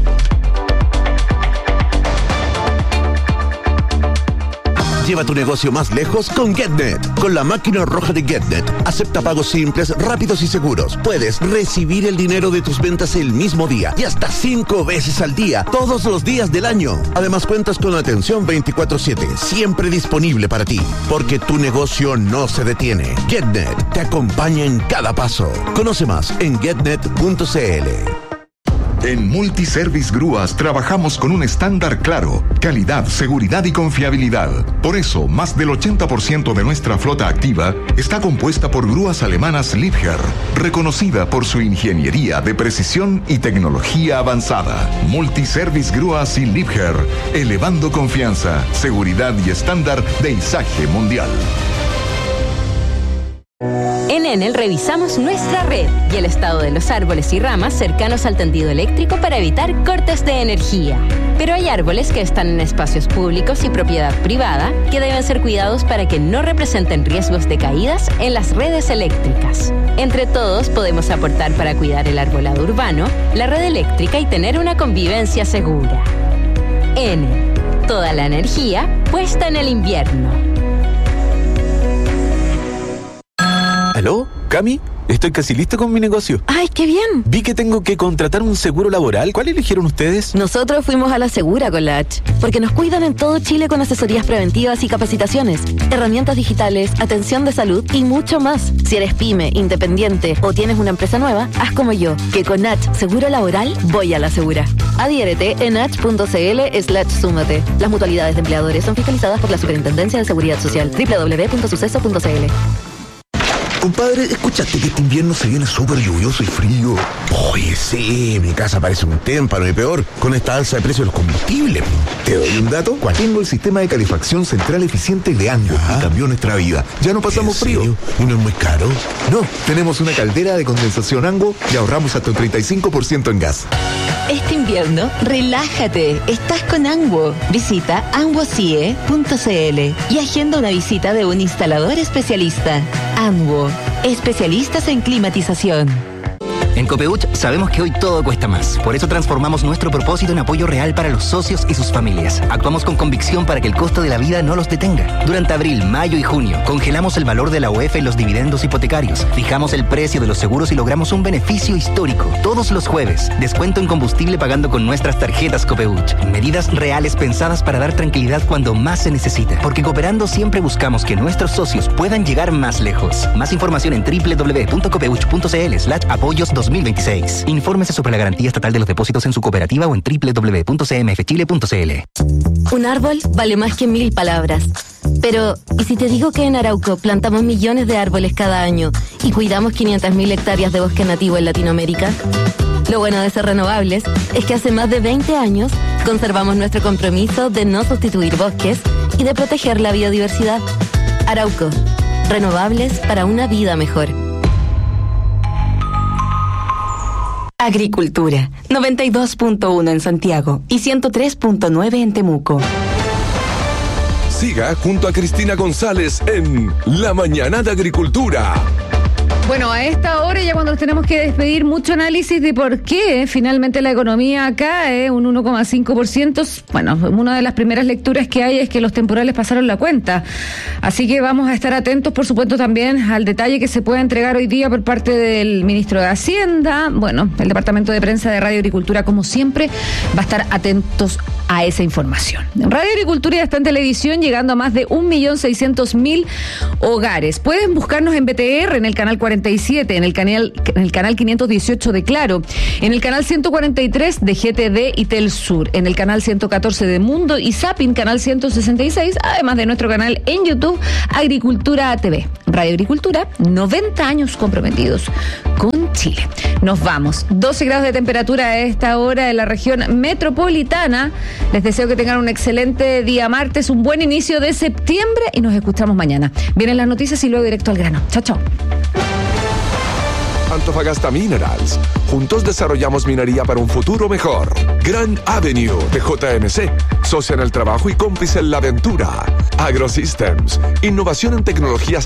Lleva tu negocio más lejos con GetNet. Con la máquina roja de GetNet, acepta pagos simples, rápidos y seguros. Puedes recibir el dinero de tus ventas el mismo día y hasta 5 veces al día, todos los días del año. Además, cuentas con atención 24/7, siempre disponible para ti, porque tu negocio no se detiene. GetNet te acompaña en cada paso. Conoce más en getnet.cl. En Multiservice Grúas trabajamos con un estándar claro: calidad, seguridad y confiabilidad. Por eso, más del 80% de nuestra flota activa está compuesta por grúas alemanas Liebherr, reconocida por su ingeniería de precisión y tecnología avanzada. Multiservice Grúas y Liebherr, elevando confianza, seguridad y estándar de izaje mundial. En Enel revisamos nuestra red y el estado de los árboles y ramas cercanos al tendido eléctrico para evitar cortes de energía. Pero hay árboles que están en espacios públicos y propiedad privada que deben ser cuidados para que no representen riesgos de caídas en las redes eléctricas. Entre todos podemos aportar para cuidar el arbolado urbano, la red eléctrica y tener una convivencia segura. Enel, toda la energía puesta en el invierno. ¿Aló? ¿Cami? Estoy casi listo con mi negocio. ¡Ay, qué bien! Vi que tengo que contratar un seguro laboral. ¿Cuál eligieron ustedes? Nosotros fuimos a La Segura con la H, porque nos cuidan en todo Chile con asesorías preventivas y capacitaciones, herramientas digitales, atención de salud y mucho más. Si eres pyme, independiente o tienes una empresa nueva, haz como yo, que con H Seguro Laboral voy a La Segura. Adhiérete en h.cl/súmate. Las mutualidades de empleadores son fiscalizadas por la Superintendencia de Seguridad Social. www.suceso.cl. Compadre, ¿escuchaste que este invierno se viene súper lluvioso y frío? Oye, sí, mi casa parece un témpano y peor con esta alza de precios de los combustibles. ¿Te doy un dato? Tengo el sistema de calefacción central eficiente de Anguo y cambió nuestra vida. Ya no pasamos frío. ¿Y no es muy caro? No, tenemos una caldera de condensación Anguo y ahorramos hasta un 35% en gas. Este invierno, relájate. Estás con Anguo. Visita anguocie.cl y agenda una visita de un instalador especialista. Anguo, especialistas en climatización. En Copeuch sabemos que hoy todo cuesta más. Por eso transformamos nuestro propósito en apoyo real para los socios y sus familias. Actuamos con convicción para que el costo de la vida no los detenga. Durante abril, mayo y junio, congelamos el valor de la UEF en los dividendos hipotecarios. Fijamos el precio de los seguros y logramos un beneficio histórico. Todos los jueves, descuento en combustible pagando con nuestras tarjetas Copeuch. Medidas reales pensadas para dar tranquilidad cuando más se necesita. Porque cooperando siempre buscamos que nuestros socios puedan llegar más lejos. Más información en www.copeuch.cl/apoyos 2026. Infórmese sobre la garantía estatal de los depósitos en su cooperativa o en www.cmfchile.cl. Un árbol vale más que 1000 palabras. Pero, ¿y si te digo que en Arauco plantamos millones de árboles cada año y cuidamos 500.000 hectáreas de bosque nativo en Latinoamérica? Lo bueno de ser renovables es que hace más de 20 años conservamos nuestro compromiso de no sustituir bosques y de proteger la biodiversidad. Arauco, renovables para una vida mejor. Agricultura, 92.1 en Santiago y 103.9 en Temuco. Siga junto a Cristina González en La Mañana de Agricultura. Bueno, a esta hora ya cuando nos tenemos que despedir, mucho análisis de por qué finalmente la economía cae un 1,5%. Bueno, una de las primeras lecturas que hay es que los temporales pasaron la cuenta. Así que vamos a estar atentos, por supuesto, también al detalle que se puede entregar hoy día por parte del ministro de Hacienda. Bueno, el Departamento de Prensa de Radio Agricultura, como siempre, va a estar atentos a esa información. Radio Agricultura ya está en televisión, llegando a más de 1.600.000 hogares. Pueden buscarnos en BTR, en el canal 47, en el canal 518 de Claro, en el canal 143 de GTD y Telsur, en el canal 114 de Mundo y Zapping, canal 166, además de nuestro canal en YouTube, Agricultura TV. Radio Agricultura, 90 años comprometidos con Chile. Nos vamos. 12 grados de temperatura a esta hora en la región metropolitana. Les deseo que tengan un excelente día martes, un buen inicio de septiembre y nos escuchamos mañana. Vienen las noticias y luego directo al grano. Chao, chao. Antofagasta Minerals. Juntos desarrollamos minería para un futuro mejor. Grand Avenue de JMC. Socia en el trabajo y cómplice en la aventura. AgroSystems. Innovación en tecnologías